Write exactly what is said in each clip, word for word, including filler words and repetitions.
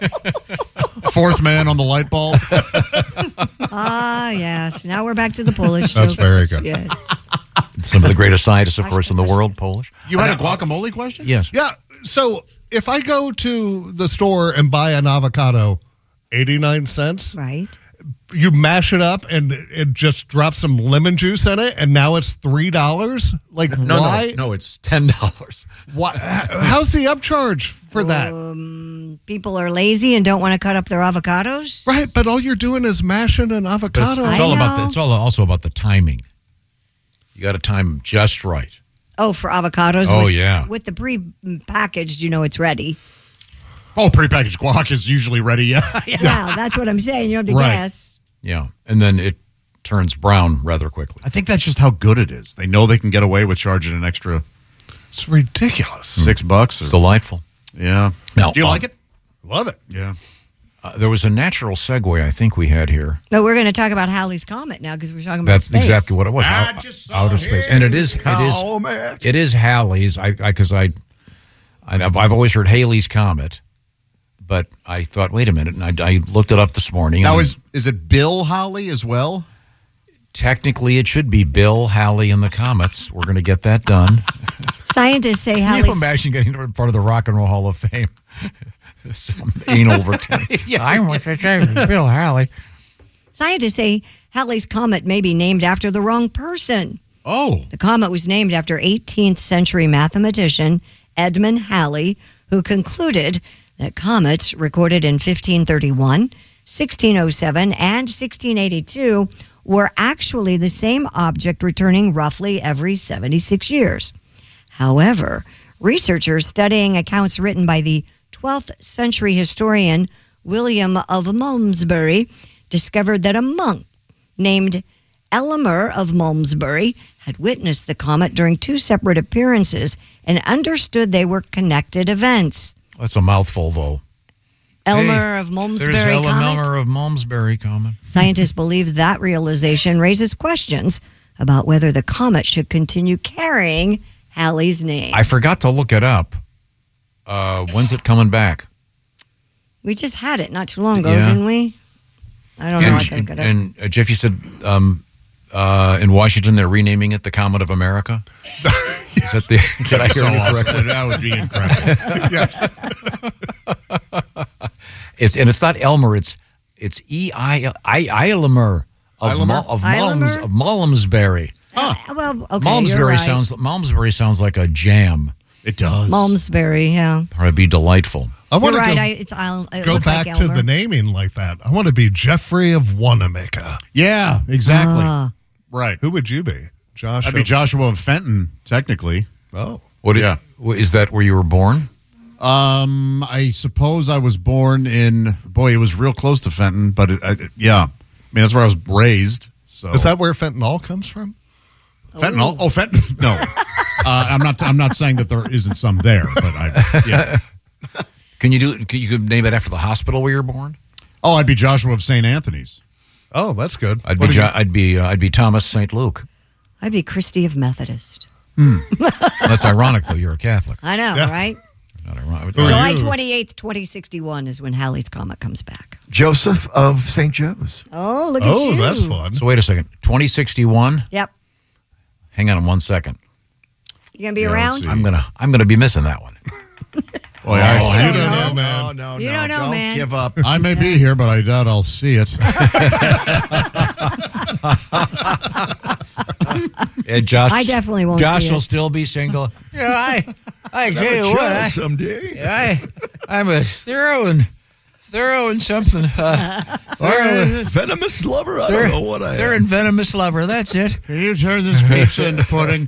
Fourth man on the light bulb. Ah, yes. Now we're back to the Polish That's jokes. very good. Yes. Some of the greatest scientists, of course, in the world, Polish. You had a guacamole question? Yes. Yeah. So if I go to the store and buy an avocado, eighty-nine cents, Right. you mash it up and it just drops some lemon juice in it, and now it's three dollars? Like, No, why? no, no, it's ten dollars. Why? How's the upcharge for that? Um, people are lazy and don't want to cut up their avocados. Right, but all you're doing is mashing an But it's, avocado. it's I all about know. the, it's all also about the timing. You got to time them just right. Oh, for avocados? Oh, with, yeah. With the pre-packaged, you know it's ready. Oh, prepackaged guac is usually ready. Yeah. Yeah, that's what I'm saying. You don't have to Right. guess. Yeah, and then it turns brown rather quickly. I think that's just how good it is. They know they can get away with charging an extra It's ridiculous. six bucks. Or, Delightful. yeah. Now, Do you uh, like it? Love it. Yeah. Uh, there was a natural segue I think we had here. No, we're going to talk about Halley's Comet now because we're talking about That's space. exactly what it was. I Out- just saw outer space, and it is it is Comet. it is Halley's. I because I, I I've I've always heard Halley's Comet, but I thought, wait a minute, and I, I looked it up this morning. Now, and is is it Bill Holly as well? technically it should be Bill Halley and the Comets. We're going to get that done. Scientists say Can you Halley's... imagine getting part of the Rock and Roll Hall of Fame? Some anal return. Yeah. I want to say Bill Halley. Scientists say Halley's Comet may be named after the wrong person. Oh. The comet was named after eighteenth century mathematician Edmund Halley, who concluded that comets recorded in fifteen thirty-one, sixteen oh seven, and sixteen eighty-two were actually the same object returning roughly every seventy-six years. However, researchers studying accounts written by the twelfth century historian William of Malmesbury discovered that a monk named Elemer of Malmesbury had witnessed the comet during two separate appearances and understood they were connected events. That's a mouthful, though. Elmer Hey, of Malmesbury There's comet. Elmer of Malmesbury comet. Scientists believe that realization raises questions about whether the comet should continue carrying Halley's name. I forgot to look it up. Uh, when's it coming back? we just had it not too long ago, Yeah. didn't we? I don't know. I And, think it and uh, Jeff, you said um, uh, in Washington they're renaming it the Comet of America. Is that the? Did I hear So you awesome. correctly? That would be incredible. Yes. It's and it's not Elmer. It's it's E I I Eilemer of Eilemer? Mal- of Malms Eilemer? of Malmesbury. Uh, well, okay, Malmesbury you're right. sounds Malmesbury sounds like a jam. It does. Malmesbury, yeah. Probably be delightful. I You're want to right. go, I, it's Isle, it go looks back like to Elmer. the naming like that. I want to be Jeffrey of Wanamaker. Yeah, exactly. Ah. Right. Who would you be? Josh? I'd be of- Joshua of Fenton, technically. Oh. What? Yeah. Is, is that where you were born? Um, I suppose I was born in, boy, it was real close to Fenton, but it, I, yeah. I mean, that's where I was raised. So Is that where fentanyl comes from? fentanyl? Oh, Fenton? No. uh, I'm not I'm not saying that there isn't some there, but I, yeah. Can you do? Can you could name it after the hospital where you're born? Oh, I'd be Joshua of Saint Anthony's. Oh, that's good. I'd What be. do you- Jo- I'd be. Uh, I'd be Thomas Saint Luke. I'd be Christy of Methodist. That's ironic, though. You're a Catholic. I know, Yeah. right? Not ironic. Who are July you? twenty-eighth, twenty sixty-one is when Halley's Comet comes back. Joseph of Saint Joe's. Oh, look at Oh, you. that's fun. So wait a second. twenty sixty-one. Yep. Hang on one second. You going to be Yeah, let's around? see. I'm gonna. I'm gonna be missing that one. Boy, I, Oh, I, you don't know, man. no, You don't know, man. give up. I may be here, but I doubt I'll see it. Yeah, Josh. I definitely won't Josh see will it. still be single. Yeah, I. I tell you what. I, someday. I. I'm a thorough and thorough and something. Uh, thorough, Venomous lover. I thorough, don't know what I thorough am. and venomous lover. That's it. Can you turn this pizza into pudding?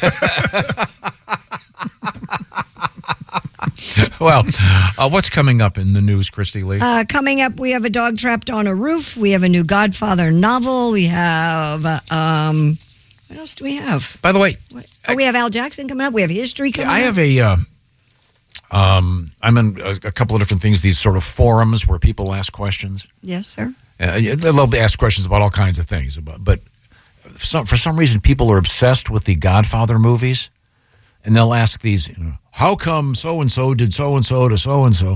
Well, uh, what's coming up in the news, Christy Lee? Uh, coming up, we have a dog trapped on a roof. We have a new Godfather novel. We have, uh, um, what else do we have? By the way, What? Oh, we have Al Jackson coming up. We have history coming I up. have a. Uh, um, I'm in a, a couple of different things. These sort of forums where people ask questions. Yes, sir. Uh, they'll ask questions about all kinds of things. But, but for some, for some reason, people are obsessed with the Godfather movies, and they'll ask these. You know, how come so and so did so and so to so and so?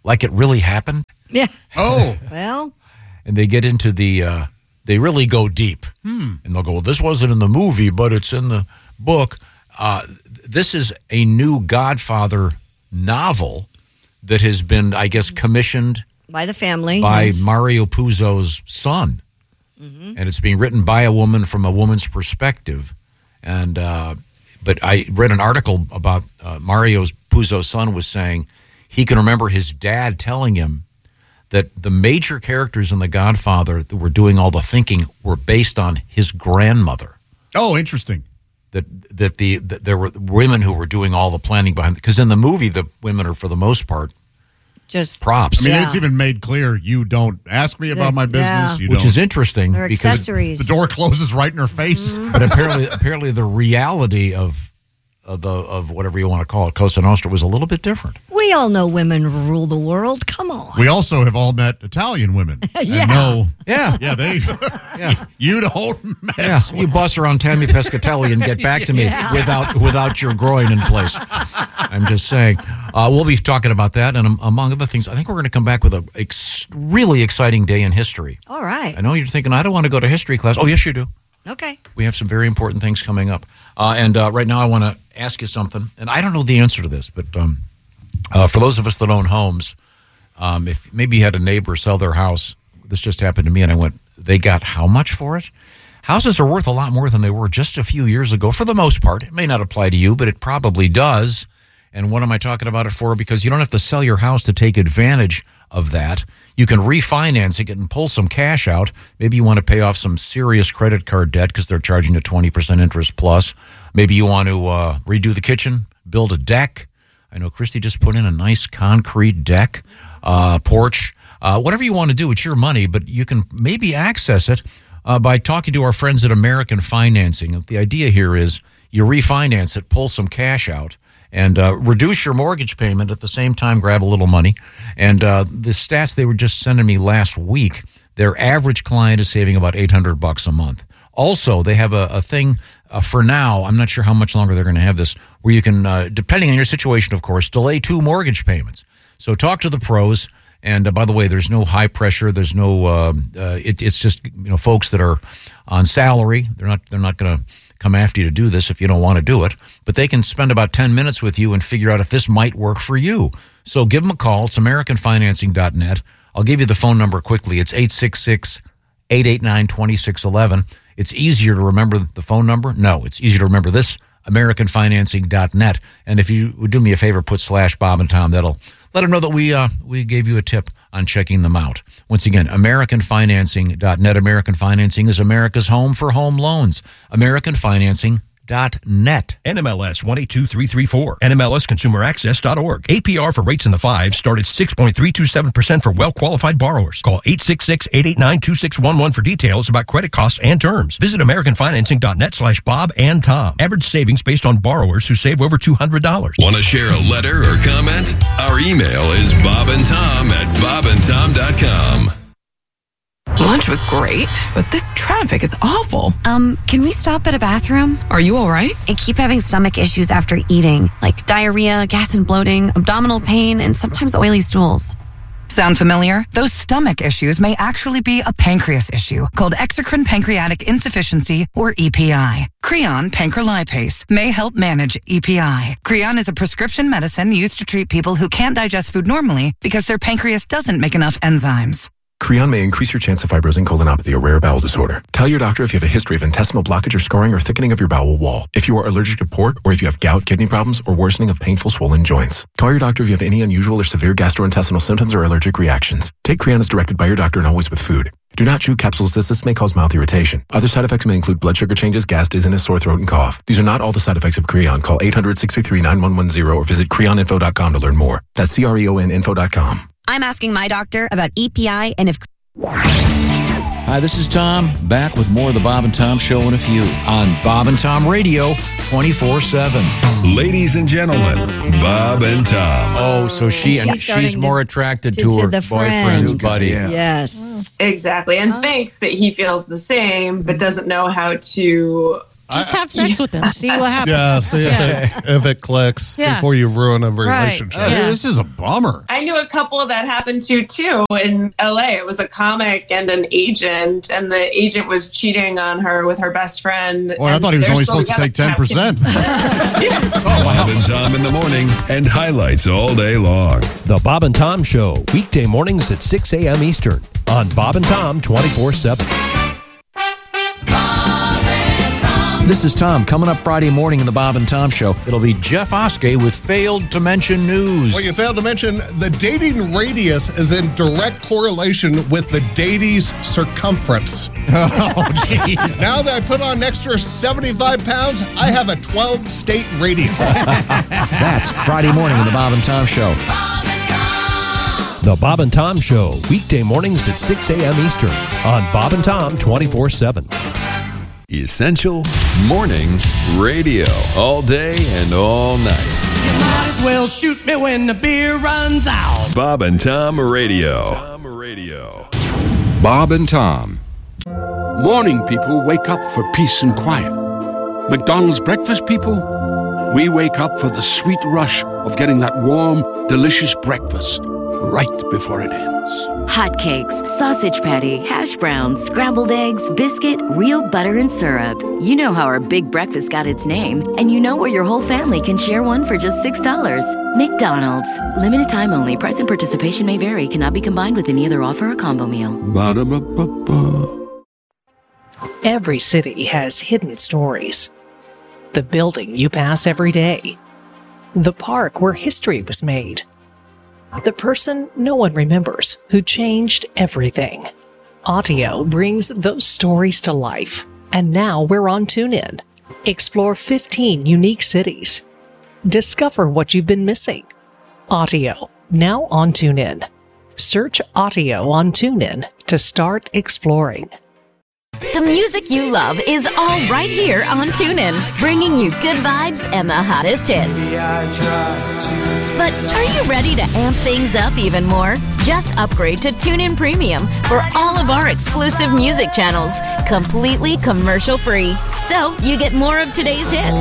like it really happened. Yeah. Oh, Well, And they get into the, uh, they really go deep. Hmm. And they'll go, well, this wasn't in the movie, but it's in the book. Uh, this is a new Godfather novel that has been, I guess, commissioned by the family. by yes. Mario Puzo's son. Mm-hmm. And it's being written by a woman from a woman's perspective. And uh, but I read an article about uh, Mario Puzo's son was saying he can remember his dad telling him that the major characters in The Godfather that were doing all the thinking were based on his grandmother. oh, interesting. That that the that there were women who were doing all the planning behind. Because in the movie, the women are for the most part Just props. I mean, Yeah. it's even made clear you don't ask me about my business. Yeah. You which don't. is interesting They're because accessories. The door closes right in her face. Mm-hmm. but apparently apparently the reality of of the of whatever you want to call it, Cosa Nostra, was a little bit different. We all know women rule the world. Come on. We also have all met Italian women. Yeah. And know, Yeah. yeah, they, Yeah. you don't Yeah, mess you bust around Tammy Pescatelli and get back to me Yeah. without without your groin in place. I'm just saying. Uh, we'll be talking about that, and um, among other things, I think we're going to come back with a ex- really exciting day in history. All right. I know you're thinking, I don't want to go to history class. Oh, yes, you do. Okay. We have some very important things coming up. Uh, and uh, right now, I want to ask you something, and I don't know the answer to this, but um, uh, for those of us that own homes, um, if maybe you had a neighbor sell their house, this just happened to me, and I went, they got how much for it? Houses are worth a lot more than they were just a few years ago, for the most part. It may not apply to you, but it probably does. And what am I talking about it for? Because you don't have to sell your house to take advantage of that. You can refinance it and pull some cash out. Maybe you want to pay off some serious credit card debt because they're charging you twenty percent interest plus. Maybe you want to uh, redo the kitchen, build a deck. I know Christy just put in a nice concrete deck, uh, porch. Uh, whatever you want to do, it's your money, but you can maybe access it uh, by talking to our friends at American Financing. The idea here is you refinance it, pull some cash out, and uh, reduce your mortgage payment at the same time, grab a little money. And uh, the stats they were just sending me last week, their average client is saving about eight hundred bucks a month. Also, they have a, a thing uh, for now, I'm not sure how much longer they're going to have this, where you can, uh, depending on your situation, of course, delay two mortgage payments. So talk to the pros. And uh, by the way, there's no high pressure. There's no. Uh, uh, it, it's just you know folks that are on salary. They're not. They're not going to come after you to do this if you don't want to do it. But they can spend about ten minutes with you and figure out if this might work for you. So give them a call. It's American Financing dot net. I'll give you the phone number quickly. It's eight six six, eight eight nine, two six one one. It's easier to remember the phone number. No, it's easier to remember this. American Financing dot net. And if you would do me a favor, put slash Bob and Tom. That'll let them know that we uh, we gave you a tip on checking them out. Once again, American Financing dot net. American Financing is America's home for home loans. American Financing dot net. N M L S one eight two three three four. N M L S consumer access dot org. A P R for rates in the fives start at six point three two seven percent for well-qualified borrowers. Call eight six six, eight eight nine, two six one one for details about credit costs and terms. Visit American Financing dot net slash Bob and Tom. Average savings based on borrowers who save over two hundred dollars. Want to share a letter or comment? Our email is bob and tom at bob and tom dot com. Lunch was great, but this traffic is awful. Um, can we stop at a bathroom? Are you all right? I keep having stomach issues after eating, like diarrhea, gas and bloating, abdominal pain, and sometimes oily stools. Sound familiar? Those stomach issues may actually be a pancreas issue called exocrine pancreatic insufficiency, or E P I. Creon pancrelipase may help manage E P I. Creon is a prescription medicine used to treat people who can't digest food normally because their pancreas doesn't make enough enzymes. Creon may increase your chance of fibrosing colonopathy, a rare bowel disorder. Tell your doctor if you have a history of intestinal blockage or scarring or thickening of your bowel wall, if you are allergic to pork, or if you have gout, kidney problems, or worsening of painful swollen joints. Call your doctor if you have any unusual or severe gastrointestinal symptoms or allergic reactions. Take Creon as directed by your doctor and always with food. Do not chew capsules as this may cause mouth irritation. Other side effects may include blood sugar changes, gas, dizziness, sore throat, and cough. These are not all the side effects of Creon. Call eight hundred, six three three, nine one one zero or visit creon info dot com to learn more. That's C R E O N info dot com. I'm asking my doctor about E P I and if... Hi, this is Tom, back with more of the Bob and Tom Show in a few on Bob and Tom Radio twenty-four seven. Ladies and gentlemen, Bob and Tom. Oh, so she She's she's, starting more to- attracted to- to, to her the boyfriend's friend. buddy. Yeah. Yes. Exactly. And thinks that he feels the same, but doesn't know how to Just have sex with them. See what happens. Yeah, see if, Yeah. It, if it clicks Yeah. before you ruin a Right. relationship. Uh, This is a bummer. I knew a couple that happened to too in L A. It was a comic and an agent, and the agent was cheating on her with her best friend. Oh, I and thought he was they're only still supposed to take together. ten percent. Bob and Tom in the morning and highlights all day long. The Bob and Tom Show, weekday mornings at six a.m. Eastern on Bob and Tom twenty-four seven. This is Tom. Coming up Friday morning in the Bob and Tom Show, it'll be Jeff Oskey with Failed to Mention News. Well, you failed to mention the dating radius is in direct correlation with the datie's circumference. Oh, geez. Now that I put on an extra seventy-five pounds, I have a twelve-state radius. That's Friday morning in the Bob and Tom Show. The Bob and Tom Show, weekday mornings at six a.m. Eastern on Bob and Tom twenty-four seven. Essential Morning Radio. All day and all night. You might as well shoot me when the beer runs out. Bob and Tom Radio. Tom Radio. Bob and Tom. Morning people wake up for peace and quiet. McDonald's breakfast people, we wake up for the sweet rush of getting that warm, delicious breakfast right before it ends. Hotcakes, sausage patty, hash browns, scrambled eggs, biscuit, real butter and syrup. You know how our big breakfast got its name, and you know where your whole family can share one for just six dollars. McDonald's. Limited time only. Price and participation may vary. Cannot be combined with any other offer or combo meal. Ba-da-ba-ba-ba. Every city has hidden stories. The building you pass every day. The park where history was made. The person no one remembers who changed everything. Audio brings those stories to life. And now we're on TuneIn. Explore fifteen unique cities. Discover what you've been missing. Audio, now on TuneIn. Search Audio on TuneIn to start exploring. The music you love is all right here on TuneIn, bringing you good vibes and the hottest hits. But are you ready to amp things up even more? Just upgrade to TuneIn Premium for all of our exclusive music channels, completely commercial free. So you get more of today's hits,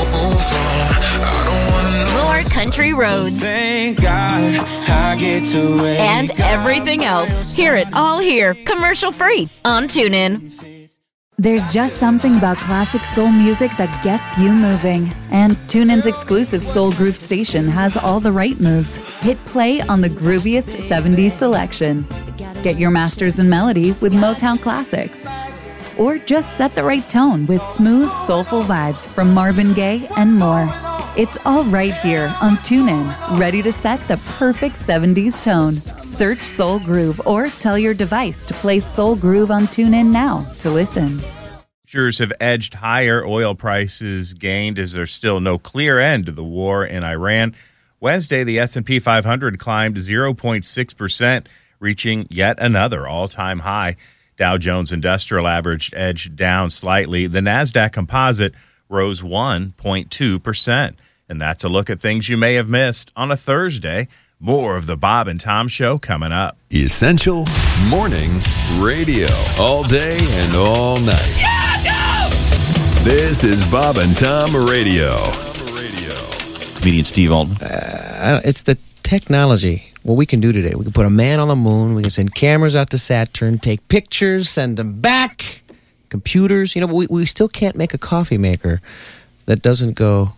more country roads, Thank God I get to wake and everything else. Hear it all here, commercial free on TuneIn. There's just something about classic soul music that gets you moving. And TuneIn's exclusive Soul Groove station has all the right moves. Hit play on the grooviest seventies selection. Get your masters in melody with Motown classics. Or just set the right tone with smooth, soulful vibes from Marvin Gaye and more. It's all right here on TuneIn, ready to set the perfect seventies tone. Search Soul Groove or tell your device to play Soul Groove on TuneIn now to listen. Futures have edged higher. Oil prices gained as there's still no clear end to the war in Iran. Wednesday, the S and P five hundred climbed zero point six percent, reaching yet another all-time high. Dow Jones Industrial Average edged down slightly. The NASDAQ Composite rose one point two percent. And that's a look at things you may have missed on a Thursday. More of the Bob and Tom Show coming up. Essential Morning Radio. All day and all night. This is Bob and Tom Radio. Comedian Steve Alton. Uh, it's the technology. What we can do today. We can put a man on the moon. We can send cameras out to Saturn, take pictures, send them back. Computers. You know, we, we still can't make a coffee maker that doesn't go...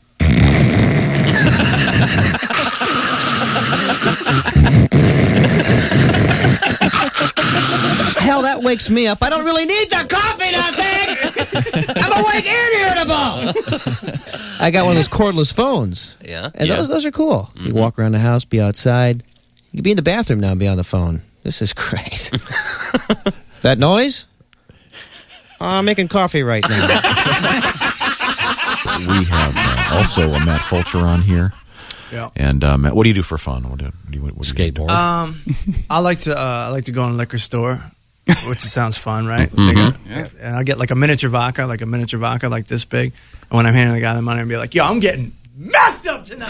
Hell, that wakes me up. I don't really need the coffee now, thanks. I'm awake and irritable. I got one of those cordless phones. Yeah. And yeah. those those are cool. Mm-hmm. You can walk around the house, be outside. You can be in the bathroom now and be on the phone. This is great. That noise? Oh, I'm making coffee right now. We have uh, also a Matt Fulcher on here. Yeah. And uh, Matt, what do you do for fun? What do, what do you what do you skateboard? Um, I like to uh, I like to go in a liquor store, which sounds fun, right? Mm-hmm. Like, yeah. And I get like a miniature vodka, like a miniature vodka, like this big. And when I'm handing the guy the money, I'll be like, "Yo, I'm getting messed up tonight.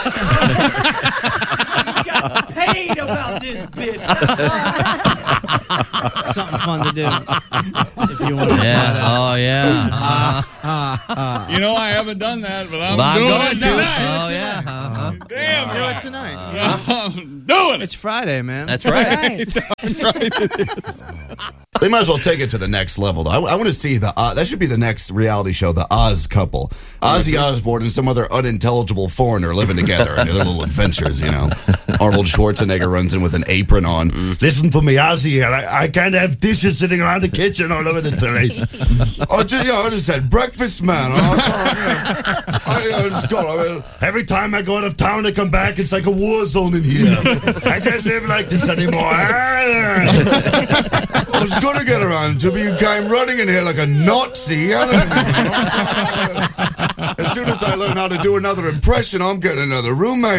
He's got paid about this bitch." Something fun to do. If You want to try Yeah. that? Oh, yeah. Uh, Uh-huh. You know, I haven't done that, but I'm, But I'm doing going it to. tonight. Oh, yeah. Uh-huh. Damn, Do right. it tonight. I'm doing it. It's Friday, man. That's right. That's right. They might as well take it to the next level. Though. I, I want to see the. Uh, that should be the next reality show, the Oz couple, Ozzy Osbourne and some other unintelligible foreigner living together and their little adventures. You know, Arnold Schwarzenegger runs in with an apron on. Listen to me, Ozzy. I, I can't have dishes sitting around the kitchen all over the place. oh, just, yeah, I just said breakfast, man. Oh, oh, yeah. I, I just go, I mean, every time I go out of town, I come back. It's like a war zone in here. I can't live like this anymore. I was going to get around to you came running in here like a Nazi. I don't know. As soon as I learn how to do another impression, I'm getting another roommate,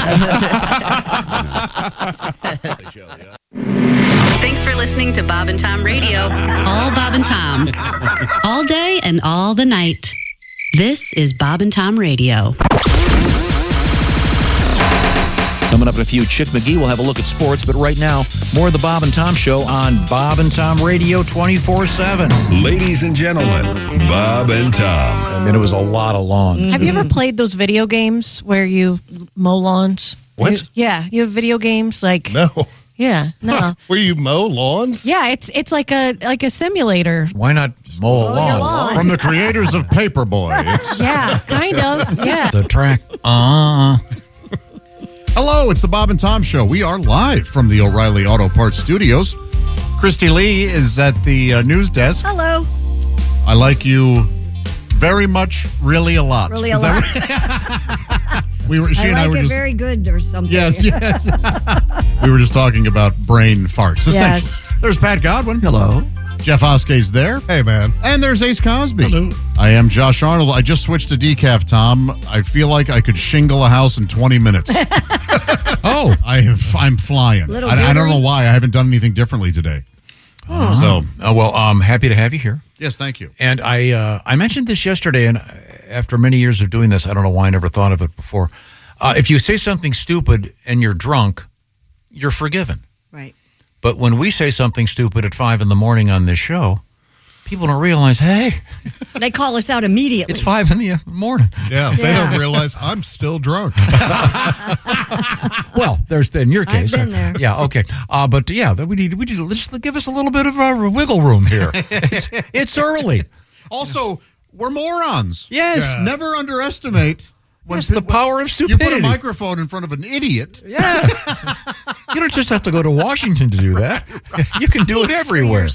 Thanks for listening to Bob and Tom Radio. All Bob and Tom. All day and all the night. This is Bob and Tom Radio. Coming up in a few, Chick McGee will have a look at sports, but right now, more of the Bob and Tom Show on Bob and Tom Radio twenty-four seven. Ladies and gentlemen, Bob and Tom. I mean, it was a lot of lawns. Have you ever played those video games where you mow lawns? What? You- yeah, you have video games like No. yeah, no. Where you mow lawns? Yeah, it's it's like a like a simulator. Why not mow a lawn? lawn. From the creators of Paperboy. It's Yeah, kind of. Yeah. The track. Uh Hello, it's the Bob and Tom Show. We are live from the O'Reilly Auto Parts Studios. Christy Lee is at the uh, news desk. Hello. I like you very much, really a lot. Really a Is that lot. right? we were, she I and like I were it just very good or something. yes, yes. We were just talking about brain farts. Essentially. Yes. There's Pat Godwin. Hello. Jeff Oskey's there. Hey, man. And there's Ace Cosby. Hello. I am Josh Arnold. I just switched to decaf, Tom. I feel like I could shingle a house in twenty minutes. Oh. I have, I'm flying. Little I, I don't jittery? know why. I haven't done anything differently today. So, Uh, well, I'm happy to have you here. yes, thank you. And I uh, I mentioned this yesterday, and after many years of doing this, I don't know why I never thought of it before. Uh, if you say something stupid and you're drunk, you're forgiven. Right. But when we say something stupid at five in the morning on this show, people don't realize, hey, They call us out immediately. it's five in the morning. Yeah, they Yeah. don't realize I'm still drunk. Well, there's in your I've case. been there. Yeah, okay. Uh, but yeah, we need we need to just give us a little bit of uh, wiggle room here. It's, it's early. Also, we're morons. Yes. Yeah. Never underestimate when Yes, the power of you put a stupidity. microphone in front of an idiot. Yeah. You don't just have to go to Washington to do that. You can do it everywhere.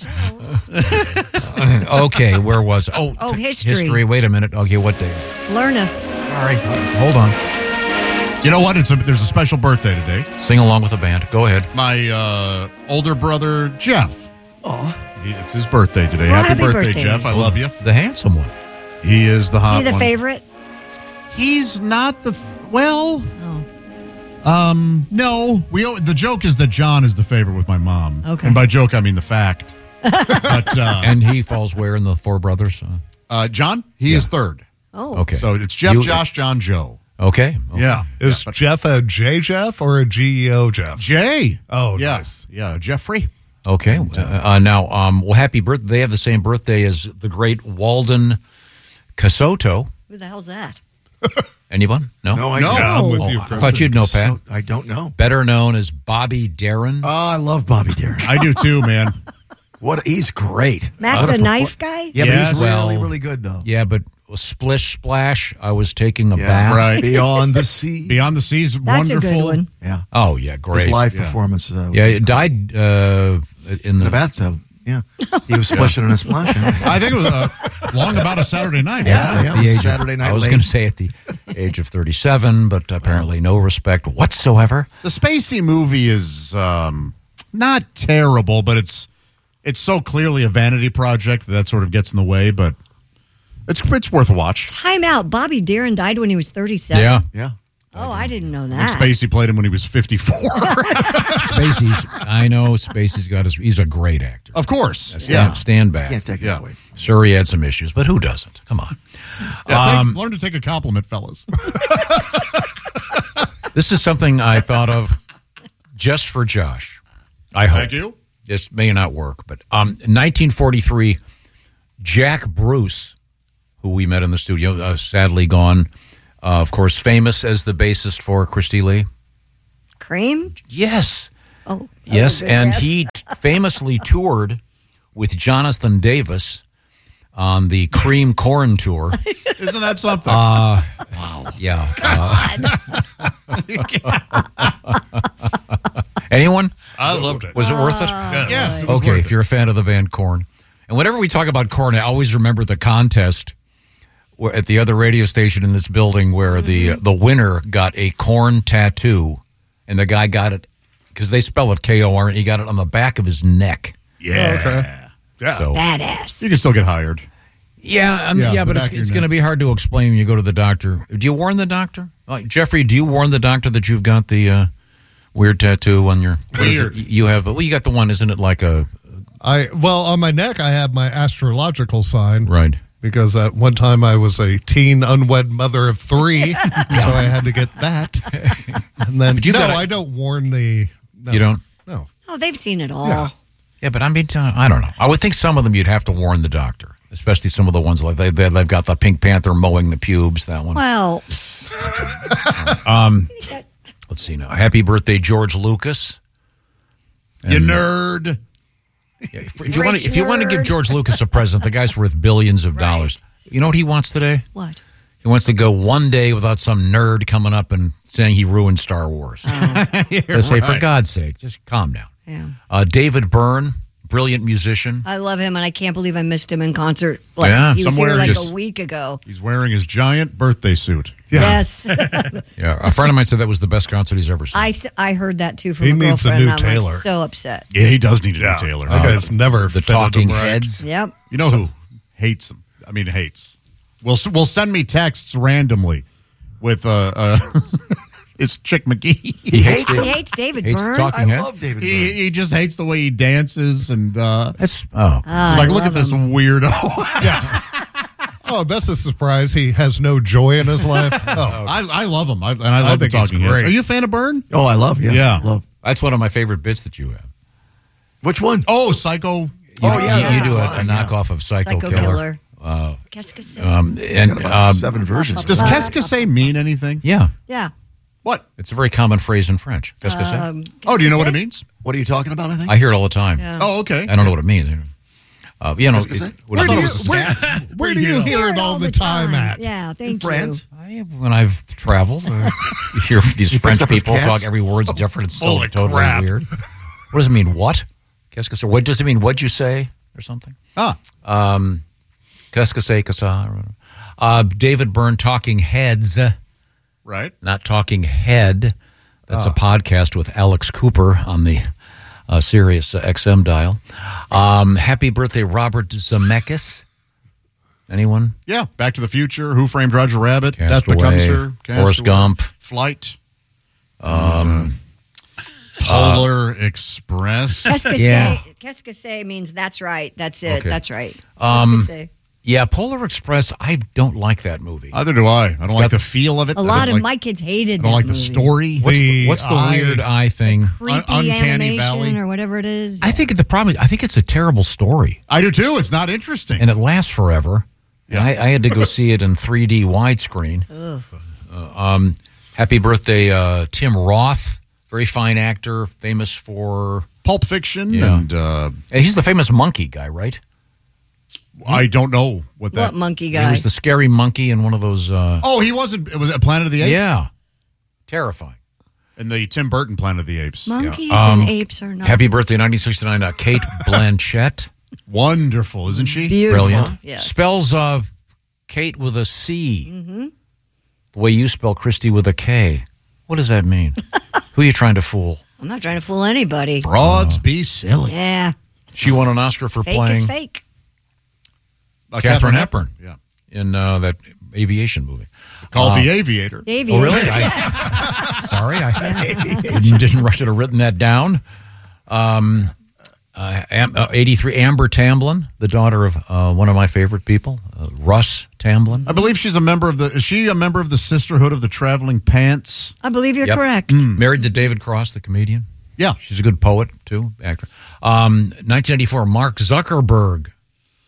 Okay, where was Oh, Oh, t- history. History. Wait a minute. Okay, what day? Learn us. All right, hold on. You know what? It's a, there's a special birthday today. Sing along with the band. Go ahead. My uh, older brother, Jeff. Oh, It's his birthday today. Well, happy, happy birthday, birthday. Jeff. I love you. The handsome one. He is the hot Is he the one. favorite? He's not the f- well. Oh. Um, no. We o- the joke is that John is the favorite with my mom. Okay. And by joke I mean the fact. But uh, And he falls where in the four brothers? Uh, uh, John, he is third. Oh. okay. So it's Jeff, You- Josh, John, Joe. Okay. Yeah. Is Yeah, but- Jeff a J Jeff or a G E O Jeff? Jay. Oh, yeah. nice. Yeah, Jeffrey. Okay. Uh, uh, now, um, well, happy birthday. They have the same birthday as the great Walden Casoto. Who the hell's that? Anyone? No? no, I No. don't. Yeah, I'm with Oh, you, I Chris. thought you'd know, Pat. So, I don't know. Better known as Bobby Darin. Oh, I love Bobby Darin. I do too, man. What? He's great. Matt the knife guy? Yeah, Yes. but he's really, Well, really good, though. Yeah, but splish splash, I was taking a Yeah, bath. Right. Beyond the Sea. Beyond the Seas, That's a wonderful. good one. Yeah. Oh, yeah, great. His live Yeah. performance. Uh, was Yeah, it died uh, in the in a bathtub. Yeah. He was splishing in a splash. I think it was uh, long about a Saturday night. Yeah, wasn't it? yeah. at the age of- Saturday Night I was Late. going to say at the age of thirty-seven, but apparently no respect whatsoever. The Spacey movie is um, not terrible, but it's it's so clearly a vanity project that, that sort of gets in the way. But it's it's worth a watch. Time out. Bobby Darin died when he was thirty-seven? Yeah. Yeah. Oh, I didn't know I think that. Spacey played him when he was fifty-four. Spacey's, I know Spacey's got his, he's a great actor. Of course. Stand, Yeah. stand back. Can't take that Yeah. away. Sure, he had some issues, but who doesn't? Come on. Yeah, take- Um, learn to take a compliment, fellas. This is something I thought of just for Josh. I hope. Thank you. This may not work, but um, in nineteen forty-three, Jack Bruce, who we met in the studio, uh, sadly gone. Uh, of course, famous as the bassist for Christy Lee. Cream? Yes. Oh. Yes, oh, and yes. he famously toured with Jonathan Davis on the Cream Corn Tour. Isn't that something? Uh, wow. Yeah. Uh, anyone? I loved it. Was it worth it? Yes. Yes. Okay, if you're a fan of the band Korn. And whenever we talk about Korn, I always remember the contest where, at the other radio station in this building where the the winner got a Korn tattoo, and the guy got it, because they spell it K O R, and he got it on the back of his neck. Yeah. Oh, okay. Yeah. So, Badass. You can still get hired. yeah, um, Yeah, yeah, the but back it's, of your it's neck. going to be hard to explain when you go to the doctor. Do you warn the doctor? Like, Jeffrey, do you warn the doctor that you've got the uh, weird tattoo on your... what is it? Weird. You have... Well, you got the one, isn't it like a... I well on my neck I have my astrological sign. Right. Because at one time I was a teen unwed mother of three, so I had to get that. And then But you no, gotta- I don't warn the. No, You don't? No. Oh, they've seen it all. Yeah. Yeah, but I mean, uh, I don't know. I would think some of them you'd have to warn the doctor, especially some of the ones like they, they, they've got the Pink Panther mowing the pubes, that one. Well, Um, let's see now. Happy birthday, George Lucas. You And- nerd. Yeah, if, if you want to, if you want to give George Lucas a present, the guy's worth billions of dollars. You know what he wants today? what? He wants to go one day without some nerd coming up and saying he ruined Star Wars. Just say, for right. God's sake, just calm down. Yeah. Uh, David Byrne, brilliant musician. I love him, and I can't believe I missed him in concert. Like, Yeah. he was Somewhere here like he's- a week ago. He's wearing his giant birthday suit. Yes. Yeah, a friend of mine said that was the best concert he's ever seen. I, s- I heard that too from He a needs a girlfriend. new and I was Taylor. so upset. Yeah, he does need a new Taylor. That guy's never the fitted Talking him right. Heads. Yep. You know who hates him? I mean, hates. Will will send me texts randomly with uh, uh it's Chick McGee. He hates He David. hates David Hates Byrne. Talking I Heads. love David He, Byrne. he just hates the way he dances and uh That's oh. Ah, he's like, I look love at this him. weirdo. Yeah. Oh, that's a surprise. He has no joy in his life. Oh, I, I love him. I, and I love the think he's Talking Heads. great. Are you a fan of Byrne? Oh, I love. Yeah. Yeah. Love. That's one of my favorite bits that you have. Which one? Oh, Psycho. You, Oh, yeah, you, you do a, a fine, yeah. knockoff of Psycho, Psycho Killer. Killer. Uh, Qu'est-ce que c'est? um, and Got about um, seven versions. Does qu'est-ce que c'est mean anything? yeah, Yeah. What? it's a very common phrase in French. Qu'est-ce que c'est? Um, Oh, do you know what it c'est? means? What are you talking about? I think. I hear it all the time. Yeah. Oh, okay. I don't know what it means. Uh, you know, Qu'est-ce que c'est? it- what I is thought it? it was a where, stat. where do you hear it all the time at? Yeah, thank In France. I, when I've traveled, uh, you hear these He French picks up his people cats? talk. Every word's different. It's so Holy totally crap. weird. What does it mean? What? Qu'est-ce que c'est? What does it mean? What'd you say? Or something? Ah. Um, Qu'est-ce que c'est que ça? Uh, David Byrne, Talking Heads. Right. Not Talking Head. That's Ah. a podcast with Alex Cooper on the uh, Sirius uh, X M dial. Um, happy birthday, Robert Zemeckis. Anyone? Yeah. Back to the Future. Who Framed Roger Rabbit? Death Castaway, Becomes Her. Forrest Castaway, Gump. Flight. Um, Polar Express. Qu'est-ce que Yeah. c'est? Qu'est-ce que c'est means that's right. That's it. Okay. That's right. Um, Qu'est-ce que c'est? yeah, Polar Express. I don't like that movie. Either do I. I don't like the feel of it. A I lot don't of like, my kids hated I don't that like the movie. story. What's the, The what's the eye- weird eye thing? Creepy Uncanny animation Valley. or whatever it is. I think the problem. I think it's a terrible story, I do too. It's not interesting. and it lasts forever. And I, I had to go see it in three D widescreen. Ugh. Uh, um, happy birthday, uh, Tim Roth. Very fine actor, famous for Pulp Fiction, Yeah. and uh, he's the famous monkey guy, right? I don't know what that. What monkey He guy? was the scary monkey in one of those. Uh, Oh, he wasn't. It was at Planet of the Apes. yeah, terrifying. In the Tim Burton Planet of the Apes. Monkeys Um, and apes are not. Happy birthday, nineteen sixty-nine, uh, Kate Blanchett. Wonderful, isn't she? Beautiful. Brilliant. Yes. Spells uh, Kate with a C. Mm-hmm. The way you spell Christy with a K. What does that mean? Who are you trying to fool? I'm not trying to fool anybody. Broads be silly. Yeah. She won an Oscar for Fake playing is fake. Uh, Katharine Hepburn. Yeah. in uh, that aviation movie. Called Uh, The Aviator. The Aviator. Oh, really? I, Yes. sorry, I didn't, didn't rush to have written that down. Um, uh, Am, uh, eighty-three, Amber Tamblyn, the daughter of uh, one of my favorite people, uh, Russ Tamblyn. I believe she's a member of the. Is she a member of the Sisterhood of the Traveling Pants? I believe you're Yep. correct. Mm. Married to David Cross, the comedian. Yeah. She's a good poet, too, actor. Um, nineteen eighty-four, Mark Zuckerberg.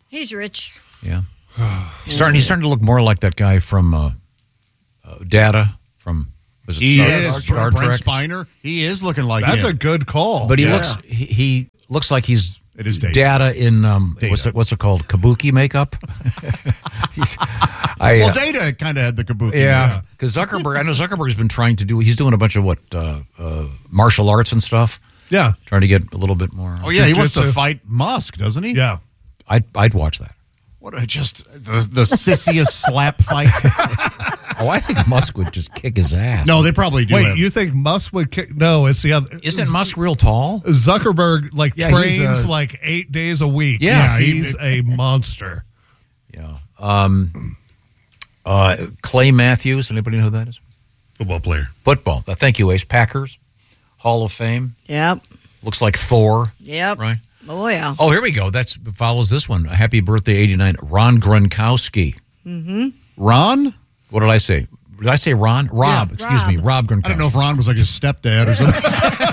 He's rich. Yeah. He's starting, he's starting to look more like that guy from uh, uh, Data from was it He Star, is Star Brent Trek? Spiner. He is looking like That's him. a good call. But he Yeah. looks he, he looks like he's It is Data. Data in um, what's it what's it called kabuki makeup. he's, I, well, uh, Data kind of had the kabuki. yeah, because Zuckerberg, I know Zuckerberg's been trying to do. He's doing a bunch of what uh, uh, martial arts and stuff. Yeah, trying to get a little bit more. Oh yeah, he wants to Jiu-jitsu. fight Musk, doesn't he? Yeah. I'd I'd watch that. What a just the the sissiest slap fight. Oh, I think Musk would just kick his ass. No, they probably do. Wait, have- you think Musk would kick? No, it's the other. Isn't Musk real tall? Zuckerberg like Yeah, he's, trains uh, like eight days a week. Yeah, he- he's a monster. Yeah. Um, uh, Clay Matthews. Anybody know who that is? Football player. Football. Uh, thank you, Ace. Packers Hall of Fame. Yep. Looks like Thor. Yep. Right. Oh yeah. Oh, here we go. That's follows this one. Happy birthday, eighty-nine. Ron Gronkowski. Mm-hmm. Ron? What did I say? Did I say Ron? Rob. Yeah, excuse me. Rob Gronkowski. I don't know if Ron was like his stepdad or something.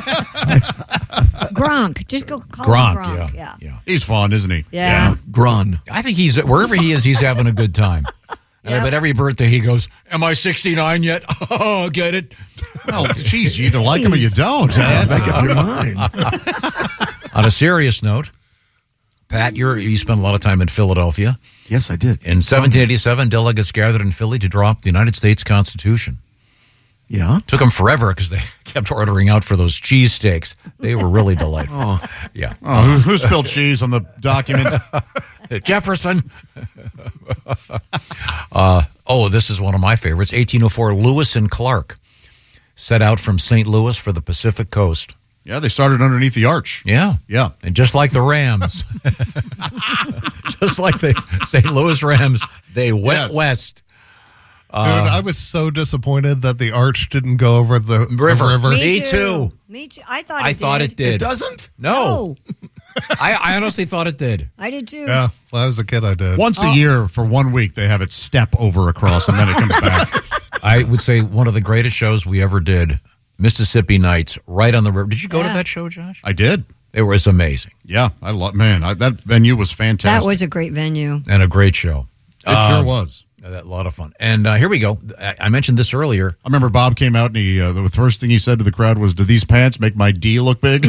Gronk. Just go call Gronk, him Gronk. yeah. Yeah. Yeah. He's fun, isn't he? Yeah. Grun. I think he's wherever he is, he's having a good time. And I Yep. bet every birthday he goes, "Am I sixty-nine yet?" Oh, get it? Well, geez, you either like him or you don't. Make up your mind. On a serious note, Pat, you're, you spent a lot of time in Philadelphia. Yes, I did. In seventeen eighty-seven, delegates gathered in Philly to draw up the United States Constitution. Yeah. Took them forever because they kept ordering out for those cheesesteaks. They were really delightful. Oh. Yeah. Oh, who, who spilled cheese on the document? Jefferson. uh, oh, this is one of my favorites. eighteen oh four, Lewis and Clark set out from Saint Louis for the Pacific coast. Yeah, they started underneath the arch. Yeah. Yeah. And just like the Rams, just like the Saint Louis Rams, they went Yes. west. Dude, I was so disappointed that the arch didn't go over the River. river. Me too. Me too. I thought I it thought did. it did. It doesn't? No. I, I honestly thought it did. I did too. Yeah, when I was a kid, I did. Once Oh. a year for one week, they have it step over across, and then it comes back. I would say one of the greatest shows we ever did, Mississippi Nights, right on the river. Did you go Yeah. to that show, Josh? I did. It was amazing Yeah, I love. Man, I, that venue was fantastic. That was a great venue. and a great show. It sure Um, was. A lot of fun. And uh, here we go. I, I mentioned this earlier. I remember Bob came out and he uh, the first thing he said to the crowd was, "Do these pants make my D look big?"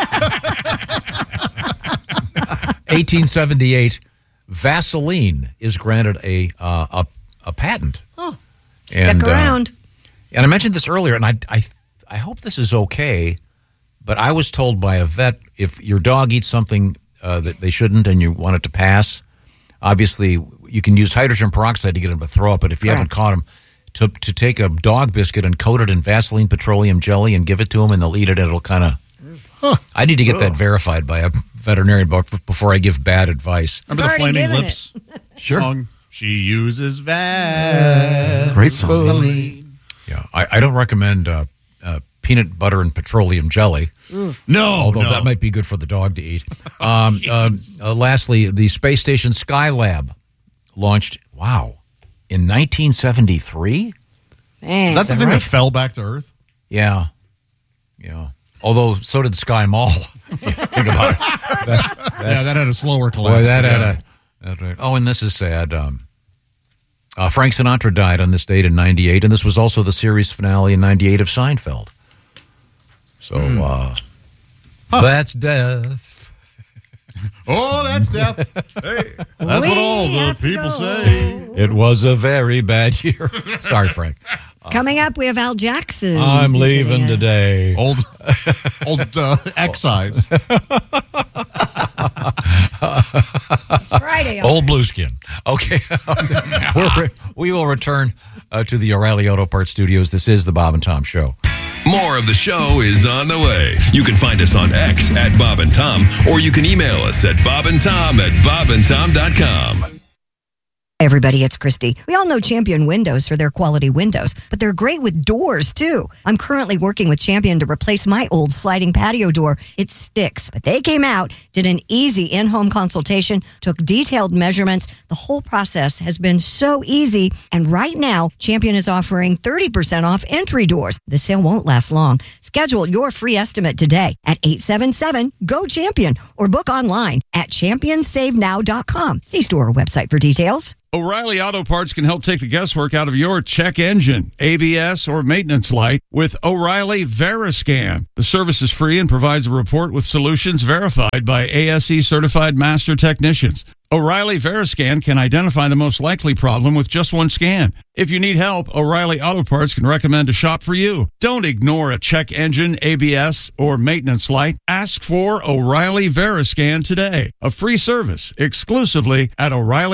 eighteen seventy-eight, Vaseline is granted a uh, a, a patent. Oh, stick And, uh, around. And I mentioned this earlier, and I, I, I hope this is okay, but I was told by a vet if your dog eats something uh, that they shouldn't and you want it to pass, obviously you can use hydrogen peroxide to get them to throw up, but if you haven't Correct. caught them, to, to take a dog biscuit and coat it in Vaseline petroleum jelly and give it to them and they'll eat it, it'll kind of... Huh. I need to get that verified by a veterinarian b- before I give bad advice. Remember I've the already Flaming given Lips Sure. song? She uses Vaseline. Great song. Yeah, I, I don't recommend uh, uh, peanut butter and petroleum jelly. No, Although no. that might be good for the dog to eat. Um, um, uh, lastly, the space station Skylab launched, wow, in nineteen seventy-three? Man, Is that the thing that fell back to Earth? Yeah. Yeah. Although, so did Sky Mall. If you think about it. That- Yeah, that had a slower collapse. Boy, that Yeah. had a. That's right. Oh, and this is sad. Um, uh, Frank Sinatra died on this date in ninety-eight, and this was also the series finale in ninety-eight of Seinfeld. So, uh, that's death. Oh, that's death. Hey, that's We what all the have to people go. say. It was a very bad year. Sorry, Frank. Coming up, we have Al Jackson. I'm leaving visiting us. today. Old, old uh, excise. It's Friday. Old Blueskin. Okay. We'll re- we will return uh, to the O'Reilly Auto Parts Studios. This is the Bob and Tom Show. More of the show is on the way. You can find us on X at Bob and Tom, or you can email us at bob and tom at bob and tom dot com. Everybody, it's Christy. We all know Champion Windows for their quality windows, but they're great with doors, too. I'm currently working with Champion to replace my old sliding patio door. It sticks, but they came out, did an easy in-home consultation, took detailed measurements. The whole process has been so easy, and right now, Champion is offering thirty percent off entry doors. The sale won't last long. Schedule your free estimate today at eight seven seven, G O, CHAMPION or book online at champion save now dot com. See store website for details. O'Reilly Auto Parts can help take the guesswork out of your check engine, A B S, or maintenance light with O'Reilly Veriscan. The service is free and provides a report with solutions verified by A S E certified master technicians. O'Reilly Veriscan can identify the most likely problem with just one scan. If you need help, O'Reilly Auto Parts can recommend a shop for you. Don't ignore a check engine, A B S, or maintenance light. Ask for O'Reilly Veriscan today. A free service exclusively at O'Reilly.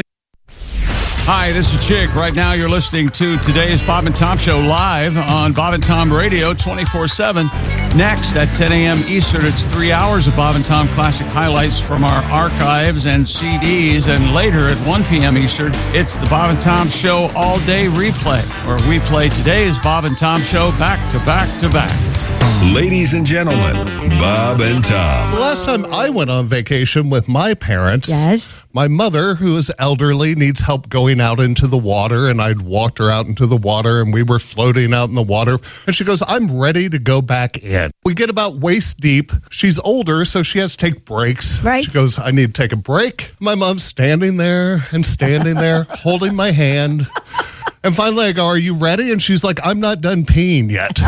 Hi, this is Chick. Right now you're listening to today's Bob and Tom Show live on Bob and Tom Radio twenty-four seven. Next at ten a.m. Eastern, it's three hours of Bob and Tom classic highlights from our archives and C Ds. And later at one p.m. Eastern, it's the Bob and Tom Show all-day replay, where we play today's Bob and Tom Show back to back to back. Ladies and gentlemen, Bob and Tom. The last time I went on vacation with my parents, yes, my mother, who is elderly, needs help going out into the water, and I'd walked her out into the water, and we were floating out in the water, and she goes, I'm ready to go back in. We get about waist deep. She's older, so she has to take breaks. Right. She goes, I need to take a break. My mom's standing there and standing there, holding my hand. And finally, I go, are you ready? And she's like, I'm not done peeing yet.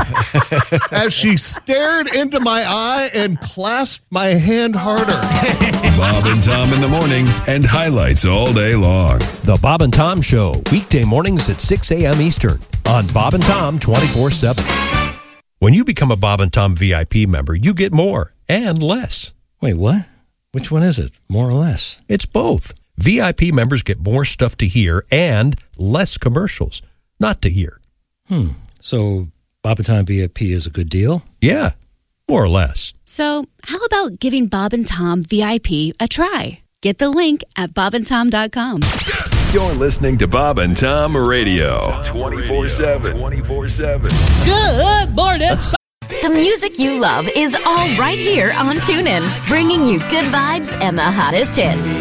As she stared into my eye and clasped my hand harder. Bob and Tom in the morning and highlights all day long. The Bob and Tom Show, weekday mornings at six a.m. Eastern on Bob and Tom twenty-four seven. When you become a Bob and Tom V I P member, you get more and less. Wait, what? Which one is it? More or less? It's both. V I P members get more stuff to hear and less commercials not to hear. Hmm. So Bob and Tom V I P is a good deal? Yeah, more or less. So how about giving Bob and Tom V I P a try? Get the link at bob and tom dot com. You're listening to Bob and Tom Radio twenty-four seven. twenty-four seven. Good morning. The music you love is all right here on TuneIn, bringing you good vibes and the hottest hits.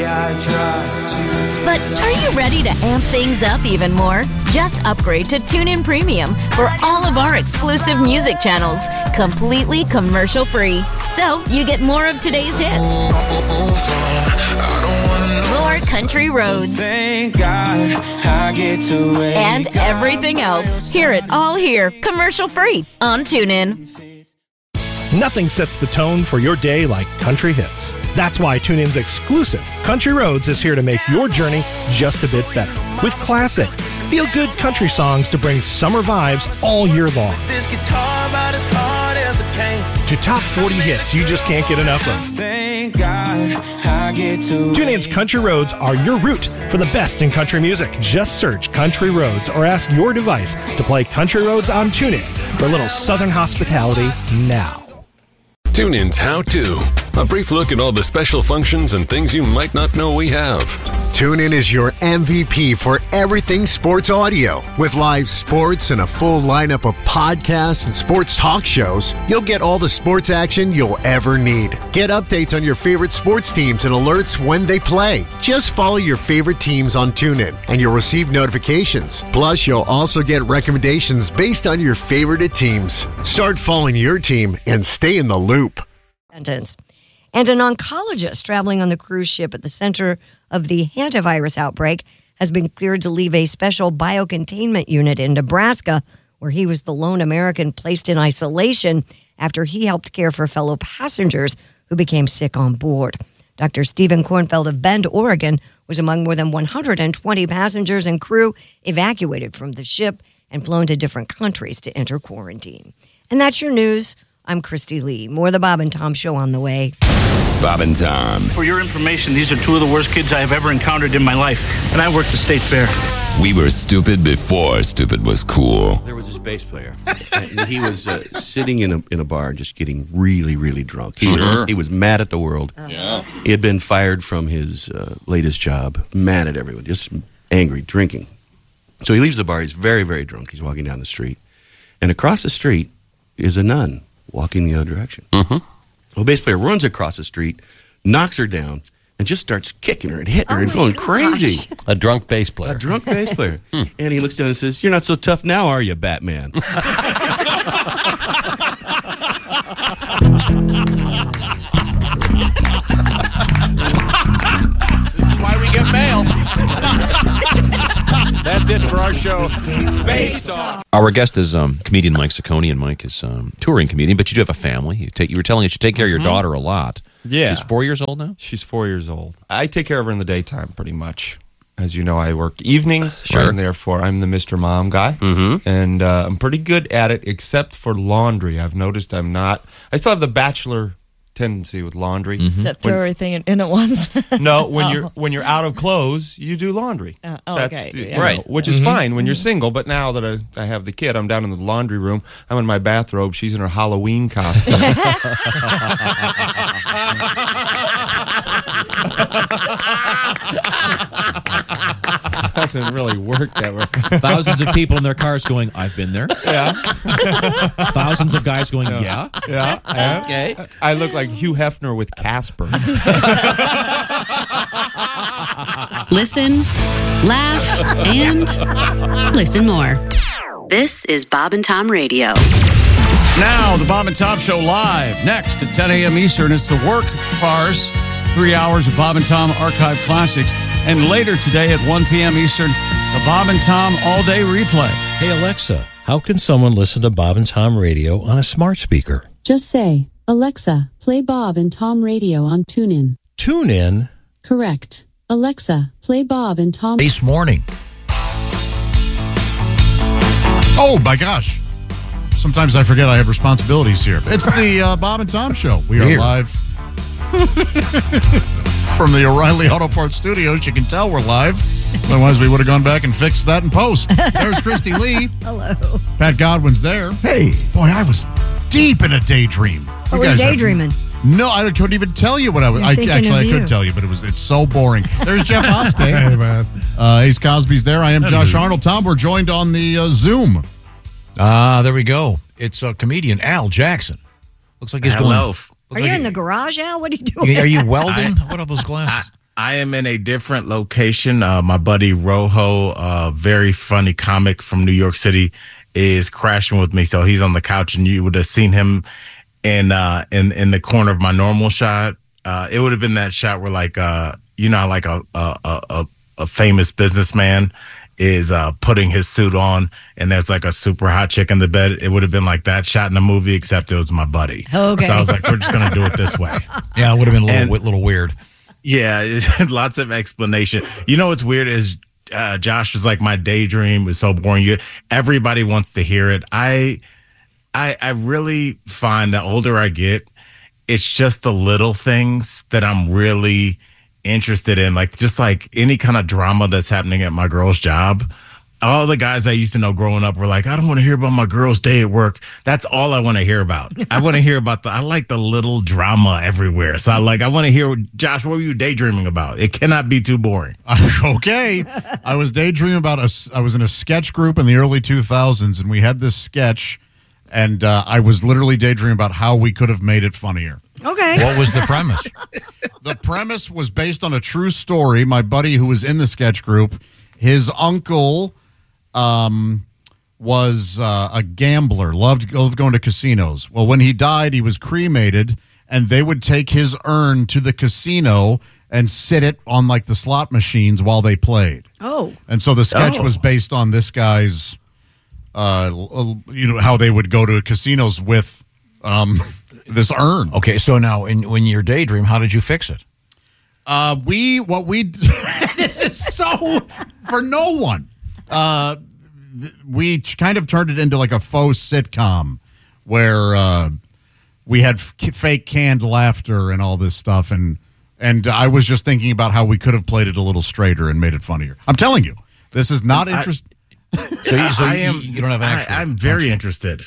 But are you ready to amp things up even more? Just upgrade to TuneIn Premium for all of our exclusive music channels, completely commercial-free. So you get more of today's hits. More country roads. Thank God I get to wake and everything else. Hear it all here, commercial-free on TuneIn. Nothing sets the tone for your day like country hits. That's why TuneIn's exclusive Country Roads is here to make your journey just a bit better. With classic, feel-good country songs to bring summer vibes all year long. This guitar about as hard as a cane. To top forty hits you just can't get enough of. Thank God I get to TuneIn's Country Roads are your route for the best in country music. Just search Country Roads or ask your device to play Country Roads on TuneIn for a little Southern hospitality now. TuneIn's How To. A brief look at all the special functions and things you might not know we have. TuneIn is your M V P for everything sports audio. With live sports and a full lineup of podcasts and sports talk shows, you'll get all the sports action you'll ever need. Get updates on your favorite sports teams and alerts when they play. Just follow your favorite teams on TuneIn and you'll receive notifications. Plus, you'll also get recommendations based on your favorite teams. Start following your team and stay in the loop. Sentence. And an oncologist traveling on the cruise ship at the center of the hantavirus outbreak has been cleared to leave a special biocontainment unit in Nebraska, where he was the lone American placed in isolation after he helped care for fellow passengers who became sick on board. Doctor Stephen Kornfeld of Bend, Oregon, was among more than one hundred twenty passengers and crew evacuated from the ship and flown to different countries to enter quarantine. And that's your news. I'm Christy Lee. More of the Bob and Tom Show on the way. Bob and Tom. For your information, these are two of the worst kids I have ever encountered in my life, and I worked the state fair. We were stupid before stupid was cool. There was this bass player, and he was uh, sitting in a in a bar just getting really, really drunk. He, Sure. was, he was mad at the world. Yeah. He had been fired from his uh, latest job, mad at everyone, just angry, drinking. So he leaves the bar. He's very, very drunk. He's walking down the street. And across the street is a nun walking the other direction. Mm-hmm. Well, bass player runs across the street, knocks her down, and just starts kicking her and hitting her Oh and my going gosh. crazy. A drunk bass player. A drunk bass player. And he looks down and says, "You're not so tough now, are you, Batman?" This is why we get mail. That's it for our show. Based on. Our guest is um, comedian Mike Ciccone, and Mike is um, touring comedian, but you do have a family. You take. You were telling us you take care of your Mhm. daughter a lot. Yeah. She's four years old now? She's four years old. I take care of her in the daytime pretty much. As you know, I work evenings, Sure. and therefore I'm the Mister Mom guy. Mm-hmm. And uh, I'm pretty good at it, except for laundry. I've noticed I'm not. I still have the bachelor tendency with laundry. Mm-hmm. That throw everything in, in at once. No, when Oh. you're when you're out of clothes, you do laundry. Uh, oh, That's okay. the- you Yeah. know, Right. which is Mhm. fine when you're single. But now that I, I have the kid, I'm down in the laundry room. I'm in my bathrobe. She's in her Halloween costume. Doesn't really work that way. Thousands of people in their cars going, "I've been there." Yeah. Thousands of guys going, "Yeah." Yeah. yeah. Okay. I look like Hugh Hefner with Casper. Listen, laugh, and listen more. This is Bob and Tom Radio. Now, the Bob and Tom Show live. Next at ten a.m. Eastern, it's the Work Farce. Three hours of Bob and Tom Archive Classics. And later today at one p.m. Eastern, the Bob and Tom All Day Replay. Hey, Alexa, how can someone listen to Bob and Tom Radio on a smart speaker? Just say, Alexa, play Bob and Tom Radio on TuneIn. TuneIn? Correct. Alexa, play Bob and Tom. Base morning. Oh, my gosh. Sometimes I forget I have responsibilities here. It's the uh, Bob and Tom Show. We Weird. are live from the O'Reilly Auto Parts Studios. You can tell we're live. Otherwise, we would have gone back and fixed that in post. There's Christy Lee. Hello. Pat Godwin's there. Hey. Boy, I was deep in a daydream. What were you guys have- daydreaming? No, I couldn't even tell you what I was. You're I thinking actually I of you. could tell you, but it was it's so boring. There's Jeff Oskey. Hey, man. Uh, Ace Cosby's there. I am Josh Arnold. Tom, we're joined on the uh, Zoom. Ah, there we go. It's a comedian, Al Jackson. Looks like he's Hello. going. Are looks you like in the garage, Al? What are you doing? Are you welding? What are those glasses? I am in a different location. Uh, my buddy Rojo, a very funny comic from New York City, is crashing with me. So he's on the couch, and you would have seen him in uh, in in the corner of my normal shot. Uh, it would have been that shot where, like, uh, you know, how like a a, a a famous businessman is uh, putting his suit on, and there's like a super hot chick in the bed. It would have been like that shot in the movie, except it was my buddy. Okay. So I was like, we're just gonna do it this way. Yeah, it would have been a little, And- wi- little weird. Yeah, lots of explanation. You know what's weird is uh, Josh was like, my daydream was so boring. You, everybody wants to hear it. I, I, I really find the older I get, it's just the little things that I'm really interested in. Like just like any kind of drama that's happening at my girl's job. All the guys I used to know growing up were like, I don't want to hear about my girl's day at work. That's all I want to hear about. I want to hear about the, I like the little drama everywhere. So I like, I want to hear, Josh, what were you daydreaming about? It cannot be too boring. Okay. I was daydreaming about a, I was in a sketch group in the early two thousands, and we had this sketch, and uh, I was literally daydreaming about how we could have made it funnier. Okay. What was the premise? The premise was based on a true story. My buddy who was in the sketch group, his uncle um, was uh, a gambler, loved, loved going to casinos. Well, when he died, he was cremated, and they would take his urn to the casino and sit it on like the slot machines while they played. Oh. And so the sketch Oh. was based on this guy's, uh, l- you know, how they would go to casinos with um, this urn. Okay, so now in, when you're daydream, how did you fix it? Uh, we what we this is so for no one. Uh, th- we t- kind of turned it into like a faux sitcom where uh, we had f- fake canned laughter and all this stuff, and and I was just thinking about how we could have played it a little straighter and made it funnier. I'm telling you, this is not I- interesting. So, you, so I you, am, you don't have an actual. I, I'm very interested.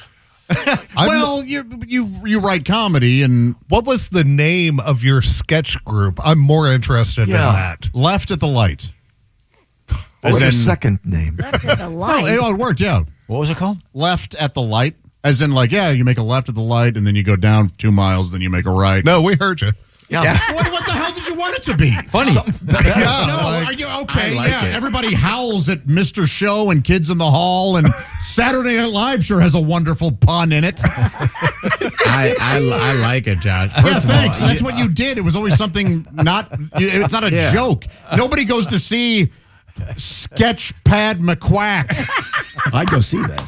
Well, you you you write comedy, and What was the name of your sketch group? I'm more interested in that. Left at the Light. What was in- her second name? Left at the No, light. it, oh, it worked, yeah. What was it called? Left at the light. As in, like, yeah, you make a left at the light, and then you go down two miles, then you make a right. No, we heard you. Yeah. what, what the hell did you want it to be? Funny. Yeah, no, like- are you- okay, I like yeah. it. Everybody howls at Mister Show and Kids in the Hall, and Saturday Night Live sure has a wonderful pun in it. I, I I like it, Josh. Yeah, First of all, thanks. That's what you did. It was always something not. It's not a Yeah. joke. Nobody goes to see Sketchpad McQuack. I'd go see that.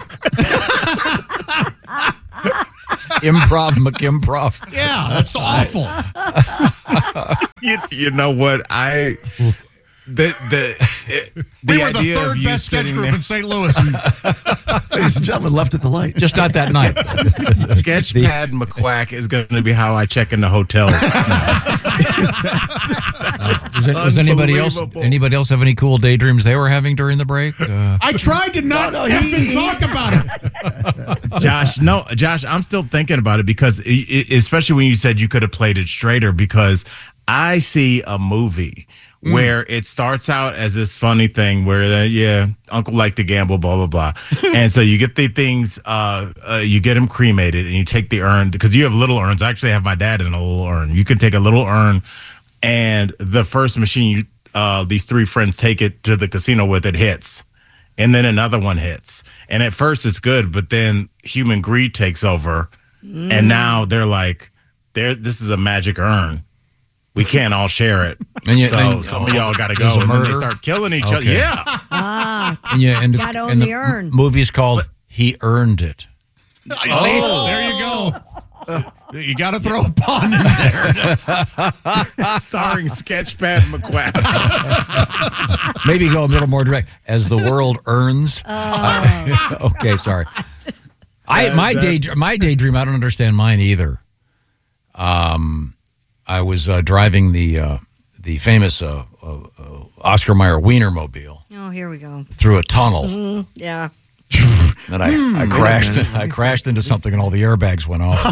Improv McImprov. Yeah, that's awful. you, you know what I the the the We were the idea of third you best sketch sitting group there- in Saint Louis. And Ladies and gentlemen, left at the light. Just not that night. Sketchpad McQuack is going to be how I check into hotels. Does, it- does anybody else anybody else have any cool daydreams they were having during the break? Uh, I tried to not No, no, he- even he- talk about it. Josh, no, Josh, I'm still thinking about it because, i- i- especially when you said you could have played it straighter, because I see a movie where it starts out as this funny thing where, uh, yeah, uncle liked to gamble, blah, blah, blah. And so you get the things, uh, uh, you get them cremated and you take the urn, because you have little urns. I actually have my dad in a little urn. You can take a little urn, and the first machine you, uh, these three friends take it to the casino with, it hits. And then another one hits. And at first it's good, but then human greed takes over. And now they're like, there, this is a magic urn. We can't all share it. And you- so and- some of y'all got to There's go. a And then they murder? start killing each other. Okay. Yeah. Ah, and yeah, and, it's, gotta own and the the urn. m- movie's called He Earned It. See, there you go. You got to throw a pun in there. Starring Sketchpad McQuack. Maybe go a little more direct. As the world earns. Uh, okay, sorry. I my day my daydream. I don't understand mine either. Um, I was uh, driving the uh, the famous uh, uh, uh, Oscar Mayer Wienermobile oh, here we go. through a tunnel. Mm, yeah. And I, I crashed. I crashed into something, and all the airbags went off.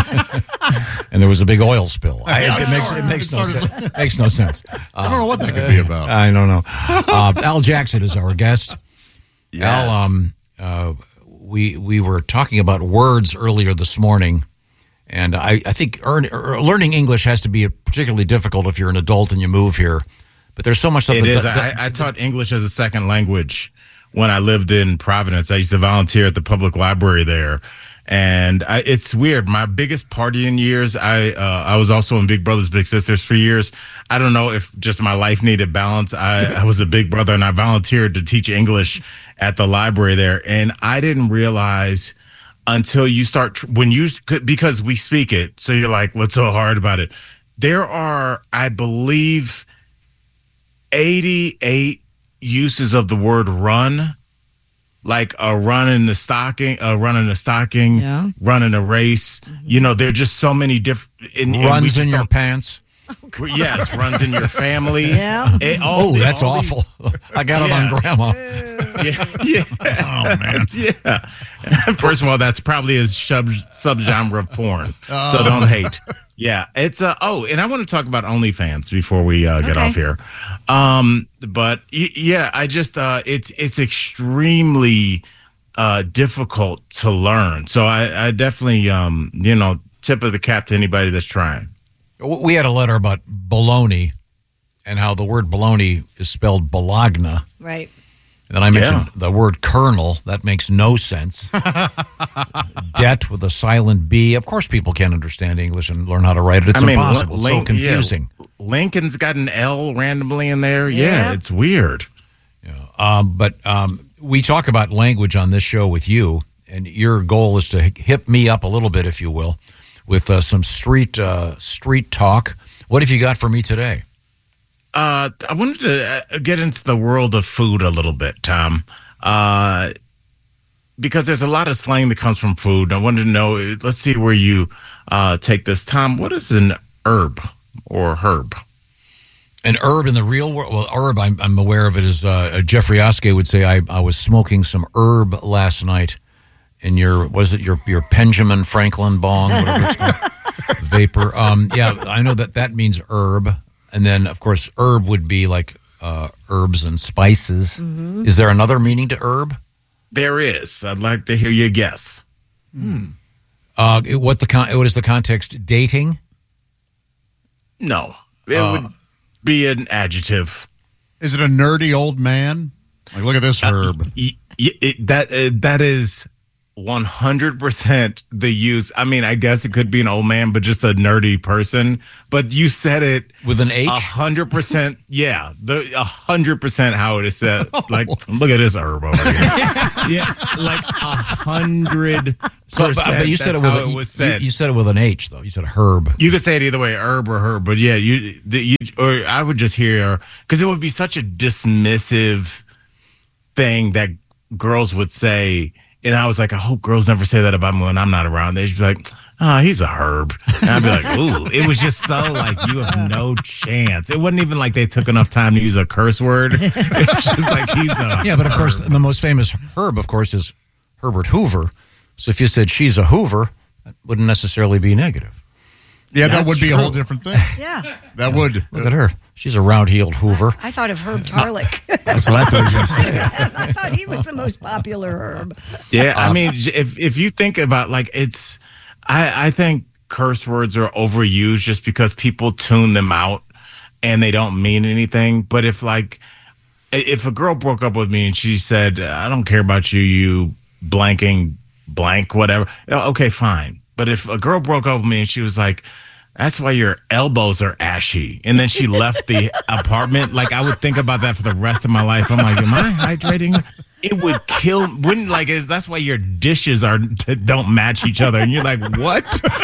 And there was a big oil spill. I, it, it makes it makes no sense. Makes no sense. I don't know what that could be about. I don't know. Uh, Al Jackson is our guest. Yes. Al, um, uh, we we were talking about words earlier this morning, and I, I think earn, er, learning English has to be particularly difficult if you're an adult and you move here. But there's so much stuff It that, is. that- I, I taught English as a second language when I lived in Providence. I used to volunteer at the public library there. And I, it's weird. My biggest partying years, I uh, I was also in Big Brothers Big Sisters for years. I don't know if just my life needed balance. I, I was a big brother, and I volunteered to teach English at the library there. And I didn't realize until you start, tr- when you, because we speak it, so you're like, what's so hard about it? There are, I believe, eighty-eight uses of the word run. Like a run in the stocking, a run in the stocking, Yeah. run in a race. You know, there are just so many different runs in your pants. Yes, runs in your family. Yeah. It- all Oh, the- that's all these- awful. I got it Yeah. on Grandma. Yeah, yeah. Oh man, yeah. First of all, that's probably a sub subgenre of porn, so don't hate. Yeah, it's uh oh, and I want to talk about OnlyFans before we uh, get Okay. off here. Um, but y- yeah, I just uh, it's it's extremely uh difficult to learn. So I, I definitely um you know tip of the cap to anybody that's trying. We had a letter about bologna and how the word bologna is spelled bologna. Right. And then I mentioned Yeah. the word kernel. That makes no sense. Debt with a silent B. Of course, people can't understand English and learn how to write it. It's I mean, impossible. It's so Lin- yeah, confusing. Lincoln's got an L randomly in there. Yeah, Yeah. it's weird. Um, but um, we talk about language on this show with you, and your goal is to hip me up a little bit, if you will, with uh, some street uh, street talk. What have you got for me today? Uh, I wanted to uh, get into the world of food a little bit, Tom, uh, because there's a lot of slang that comes from food. I wanted to know, let's see where you uh, take this. Tom, what is an herb or herb? An herb in the real world? Well, herb, I'm, I'm aware of it as uh, Jeffrey Oskey would say, I, I was smoking some herb last night in your, what is it, your, your Benjamin Franklin bong, whatever it's called, vapor. Um, yeah, I know that that means herb. And then, of course, herb would be like uh, herbs and spices. Mm-hmm. Is there another meaning to herb? There is. I'd like to hear your guess. Hmm. Uh, what the con- what is the context? Dating? No, it Uh, would be an adjective. Is it a nerdy old man? Like, look at this herb. Y- y- it- that uh, that is one hundred percent the use. I mean, I guess it could be an old man, but just a nerdy person. But you said it with an H. A hundred percent. Yeah, the a hundred percent how it is said. Like, look at this herb over here. Yeah, like a hundred So, percent. but, but you said it with how a, it was said. You, you said it with an H though. You said herb. You could say it either way, herb or herb, but yeah, you, the, you or I would just hear, because it would be such a dismissive thing that girls would say, and I was like, I hope girls never say that about me when I'm not around. They'd be like, oh, he's a herb. And I'd be like, ooh. It was just so like, you have no chance. It wasn't even like they took enough time to use a curse word. It was just like, he's a Yeah, but of course, the most famous herb, of course, is Herbert Hoover. So if you said she's a Hoover, that wouldn't necessarily be negative. Yeah, that That's would be true. a whole different thing. Yeah. That would. Look at her. She's a round-heeled Hoover. I thought of Herb Tarlick. That's what I thought you were going to say. I thought he was the most popular herb. Yeah, I Um, mean, if if you think about like it's, I I think curse words are overused just because people tune them out and they don't mean anything. But if like, if a girl broke up with me and she said, "I don't care about you, you blanking blank whatever," okay, fine. But if a girl broke up with me and she was like, "That's why your elbows are ashy," and then she left the apartment, like I would think about that for the rest of my life. I'm like, am I hydrating? It would kill. Wouldn't like. That's why your dishes are don't match each other, and you're like, what?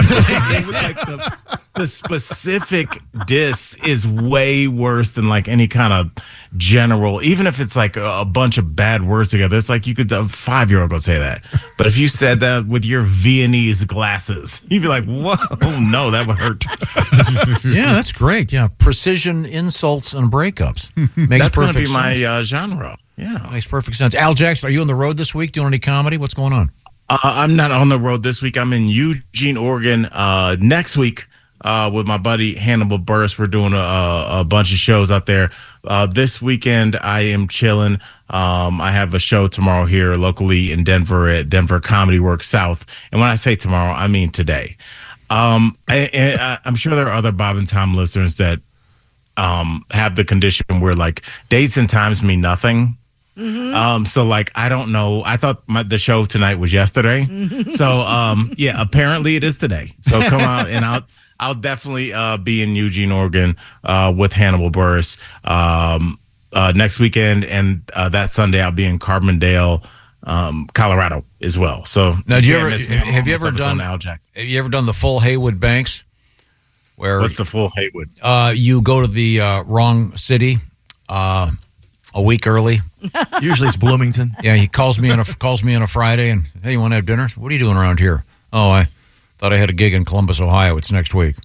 Like the, the specific diss is way worse than like any kind of general. Even if it's like a, a bunch of bad words together, it's like you could a five year old go say that. But if you said that with your Viennese glasses, you'd be like, whoa, no, that would hurt. Yeah, that's great. Yeah, precision insults and breakups. Makes That's going perfect to be my sense. uh, genre. Yeah. Makes perfect sense. Al Jackson, are you on the road this week doing any comedy? What's going on? Uh, I'm not on the road this week. I'm in Eugene, Oregon. Uh, next week uh, with my buddy Hannibal Buress, we're doing a, a bunch of shows out there. Uh, this weekend, I am chilling. Um, I have a show tomorrow here locally in Denver at Denver Comedy Works South. And when I say tomorrow, I mean today. Um, I, I, I'm sure there are other Bob and Tom listeners that um, have the condition where like dates and times mean nothing. Mm-hmm. Um, so like, I don't know. I thought my, the show tonight was yesterday. So, um, yeah, apparently it is today. So come out and I'll, I'll definitely, uh, be in Eugene, Oregon, uh, with Hannibal Buress, um, uh, next weekend. And, uh, that Sunday I'll be in Carbondale, um, Colorado as well. So Now, do you can't ever miss me. I'm have you almost ever episode done Al Jackson. Have you ever done the full Haywood Banks? Where What's the full Haywood? Uh, you go to the uh, wrong city uh, a week early. Usually it's Bloomington. Yeah, he calls me on a calls me on a Friday and, hey, you want to have dinner? What are you doing around here? Oh, I thought I had a gig in Columbus, Ohio. It's next week.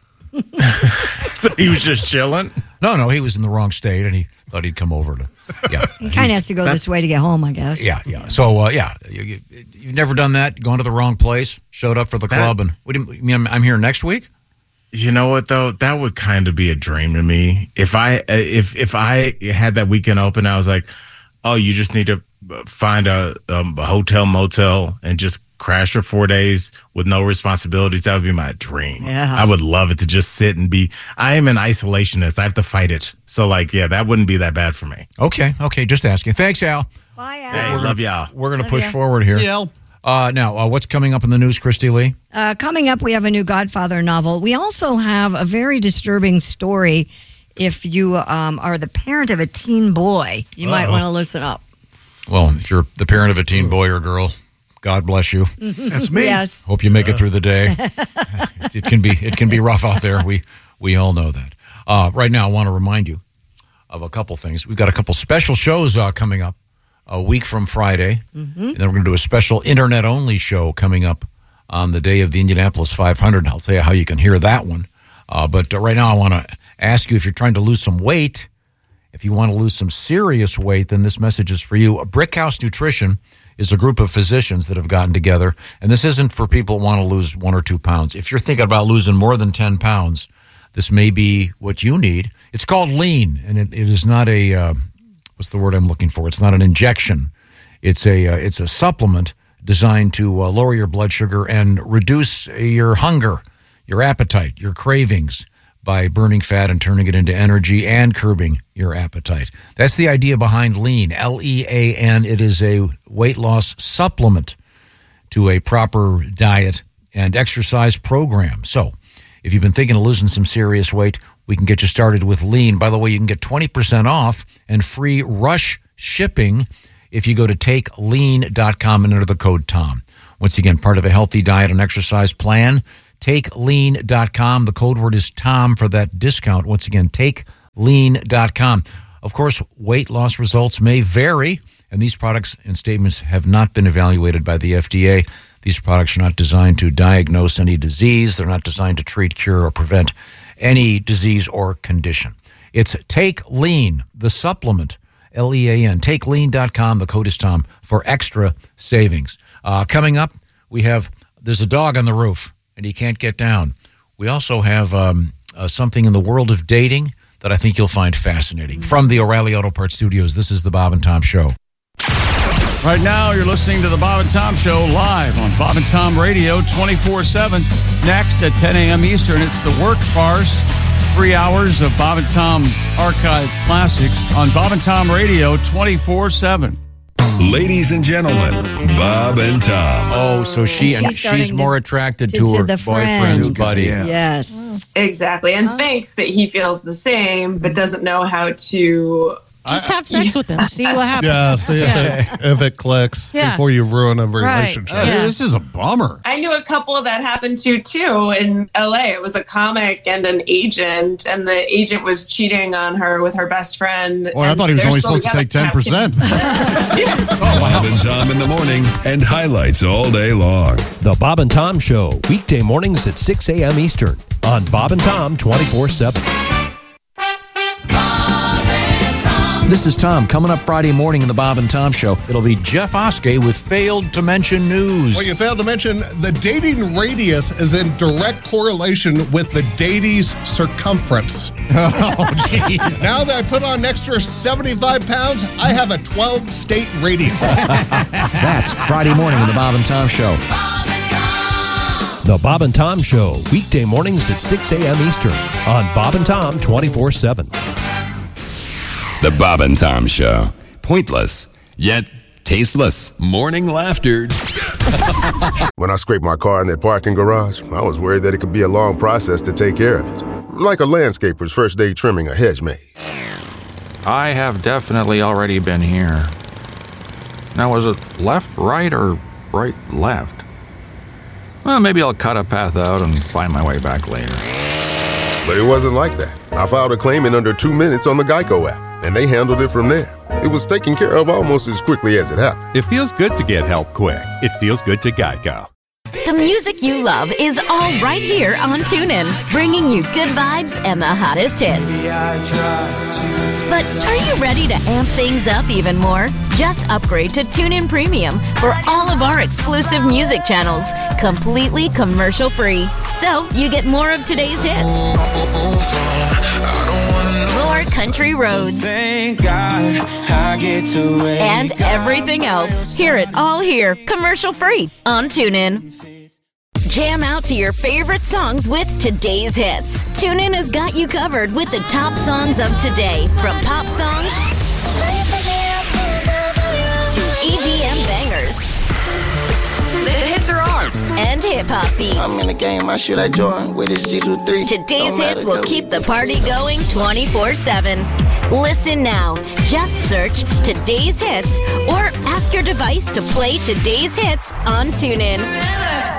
So he was just chilling? No, no, he was in the wrong state and he thought he'd come over to. Yeah, He kind of has to go this way to get home, I guess. Yeah, yeah. So, uh, yeah, you, you, you've never done that? Gone to the wrong place, showed up for the That- club, and what do you mean? I'm, I'm here next week? You know what though? That would kind of be a dream to me. If I if if I had that weekend open, I was like, oh, you just need to find a, um, a hotel motel and just crash for four days with no responsibilities. That would be my dream. Yeah. I would love it to just sit and be. I am an isolationist. I have to fight it. So like, yeah, that wouldn't be that bad for me. Okay, okay, just asking. Thanks, Al. Bye, Al. Hey, love y'all. We're going to Love push ya. forward here. Yeah. Uh, now, uh, what's coming up in the news, Christy Lee? Uh, coming up, we have a new Godfather novel. We also have a very disturbing story. If you um, are the parent of a teen boy, you might Uh-oh. want to listen up. Well, if you're the parent of a teen boy or girl, God bless you. That's me. Yes. Hope you make it through the day. it, it can be it can be rough out there. We we all know that. Uh, right now, I want to remind you of a couple things. We've got a couple special shows uh, coming up a week from Friday, Mm-hmm. and then we're going to do a special internet-only show coming up on the day of the Indianapolis five hundred. I'll tell you how you can hear that one. Uh, but uh, right now, I want to ask you if you're trying to lose some weight. If you want to lose some serious weight, then this message is for you. Brickhouse Nutrition is a group of physicians that have gotten together, and this isn't for people who want to lose one or two pounds. If you're thinking about losing more than ten pounds, this may be what you need. It's called Lean, and it, it is not a, uh, what's the word I'm looking for? It's not an injection. It's a, uh, it's a supplement designed to uh, lower your blood sugar and reduce your hunger, your appetite, your cravings by burning fat and turning it into energy and curbing your appetite. That's the idea behind Lean, L E A N. It is a weight loss supplement to a proper diet and exercise program. So if you've been thinking of losing some serious weight, we can get you started with Lean. By the way, you can get twenty percent off and free rush shipping if you go to take lean dot com and enter the code Tom. Once again, part of a healthy diet and exercise plan, take lean dot com. The code word is Tom for that discount. Once again, take lean dot com. Of course, weight loss results may vary, and these products and statements have not been evaluated by the F D A. These products are not designed to diagnose any disease. They're not designed to treat, cure, or prevent any disease or condition. It's Take Lean, the supplement, L E A N, take lean dot com. The code is Tom for extra savings. Uh, coming up, we have, there's a dog on the roof, and he can't get down. We also have um, uh, something in the world of dating that I think you'll find fascinating. From the O'Reilly Auto Parts Studios, this is the Bob and Tom Show. Right now, you're listening to the Bob and Tom Show live on Bob and Tom Radio twenty-four seven. Next at ten a.m. Eastern, it's the Work Farce. Three hours of Bob and Tom archive classics on Bob and Tom Radio twenty-four seven. Ladies and gentlemen, Bob and Tom. Oh, so she and She's starting she's more attracted to, to- to her the boyfriend's friend. buddy. Yes. Exactly. And thinks that he feels the same, but doesn't know how to. Just have sex with them. See what happens. Yeah, see if, Yeah. It, if it clicks Yeah. before you ruin a Right. relationship. Uh, Yeah. This is a bummer. I knew a couple that happened to too in L A. It was a comic and an agent, and the agent was cheating on her with her best friend. Boy, I and thought he was they're only still supposed to take together. ten percent. Bob and Tom in the morning and highlights all day long. The Bob and Tom Show, weekday mornings at six a.m. Eastern on Bob and Tom twenty-four seven. This is Tom. Coming up Friday morning in the Bob and Tom Show, it'll be Jeff Oskey with Failed to Mention News. Well, you failed to mention the dating radius is in direct correlation with the datie's circumference. Oh, geez. Now that I put on an extra seventy-five pounds, I have a twelve-state radius. That's Friday morning in the Bob and Tom Show. The Bob and Tom Show, weekday mornings at six a.m. Eastern on Bob and Tom twenty-four seven. The Bob and Tom Show. Pointless, yet tasteless. Morning laughter. When I scraped my car in that parking garage, I was worried that it could be a long process to take care of it. Like a landscaper's first day trimming a hedge maze. I have definitely already been here. Now, was it left, right, or right, left? Well, maybe I'll cut a path out and find my way back later. But it wasn't like that. I filed a claim in under two minutes on the Geico app, and they handled it from there. It was taken care of almost as quickly as it happened. It feels good to get help quick. It feels good to Geico. The music you love is all right here on TuneIn, bringing you good vibes and the hottest hits. But are you ready to amp things up even more? Just upgrade to TuneIn Premium for all of our exclusive music channels, completely commercial free. So you get more of today's hits, more country roads, Thank God I get to wake and everything else. Hear it all here, commercial free on TuneIn. Jam out to your favorite songs with today's hits. TuneIn has got you covered with the top songs of today, from pop songs to E D M bangers. The hits are on, and hip-hop beats. I'm in the game, I should I join with this G twenty-three. Today's Don't hits matter, will go. keep the party going twenty-four seven. Listen now. Just search Today's Hits or ask your device to play Today's Hits on TuneIn.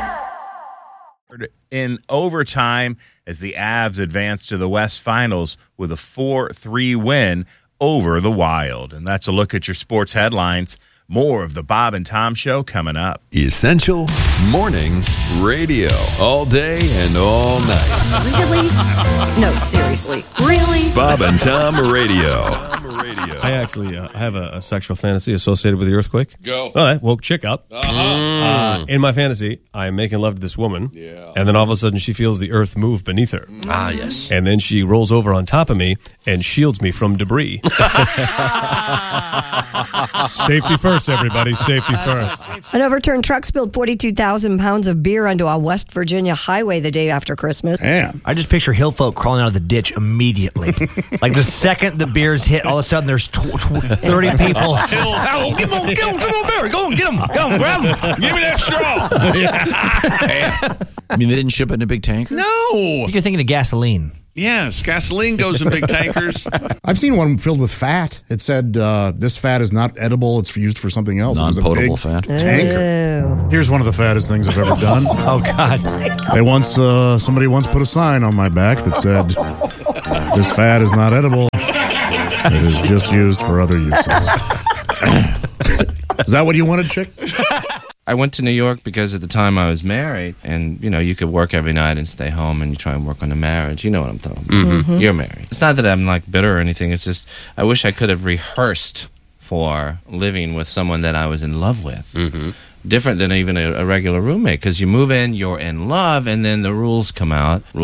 In overtime as the Avs advance to the West Finals with a four three win over the Wild. And that's a look at your sports headlines. More of the Bob and Tom Show coming up. Essential morning radio. All day and all night. Really? No, seriously. Really? Bob and Tom Radio. Radio. I actually uh, have a, a sexual fantasy associated with the earthquake. Go. All right, woke chick up. Uh-huh. Uh, in my fantasy, I am making love to this woman. Yeah. And then all of a sudden, she feels the earth move beneath her. Ah, yes. And then she rolls over on top of me and shields me from debris. Safety first, everybody. Safety first. An overturned truck spilled forty-two thousand pounds of beer onto a West Virginia highway the day after Christmas. Damn. I just picture hill folk crawling out of the ditch immediately. Like the second the beers hit, all of a sudden there's tw- tw- thirty people. Oh, give him, give him, give him, beer. Go on, get him. Go on, grab him. Give me that straw. I mean, they didn't ship it in a big tanker? No. You're thinking of gasoline. Yes, gasoline goes in big tankers. I've seen one filled with fat. It said uh, this fat is not edible. It's used for something else. Non-potable fat. fat. Tanker. Here's one of the fattest things I've ever done. Oh, God. They once, uh, somebody once put a sign on my back that said, this fat is not edible. It is just used for other uses. Is that what you wanted, chick? I went to New York because at the time I was married, and you know you could work every night and stay home, and you try and work on the marriage. You know what I'm talking about. Mm-hmm. You're married. It's not that I'm like bitter or anything. It's just I wish I could have rehearsed for living with someone that I was in love with. Mm-hmm. Different than even a, a regular roommate, because you move in, you're in love, and then the rules come out.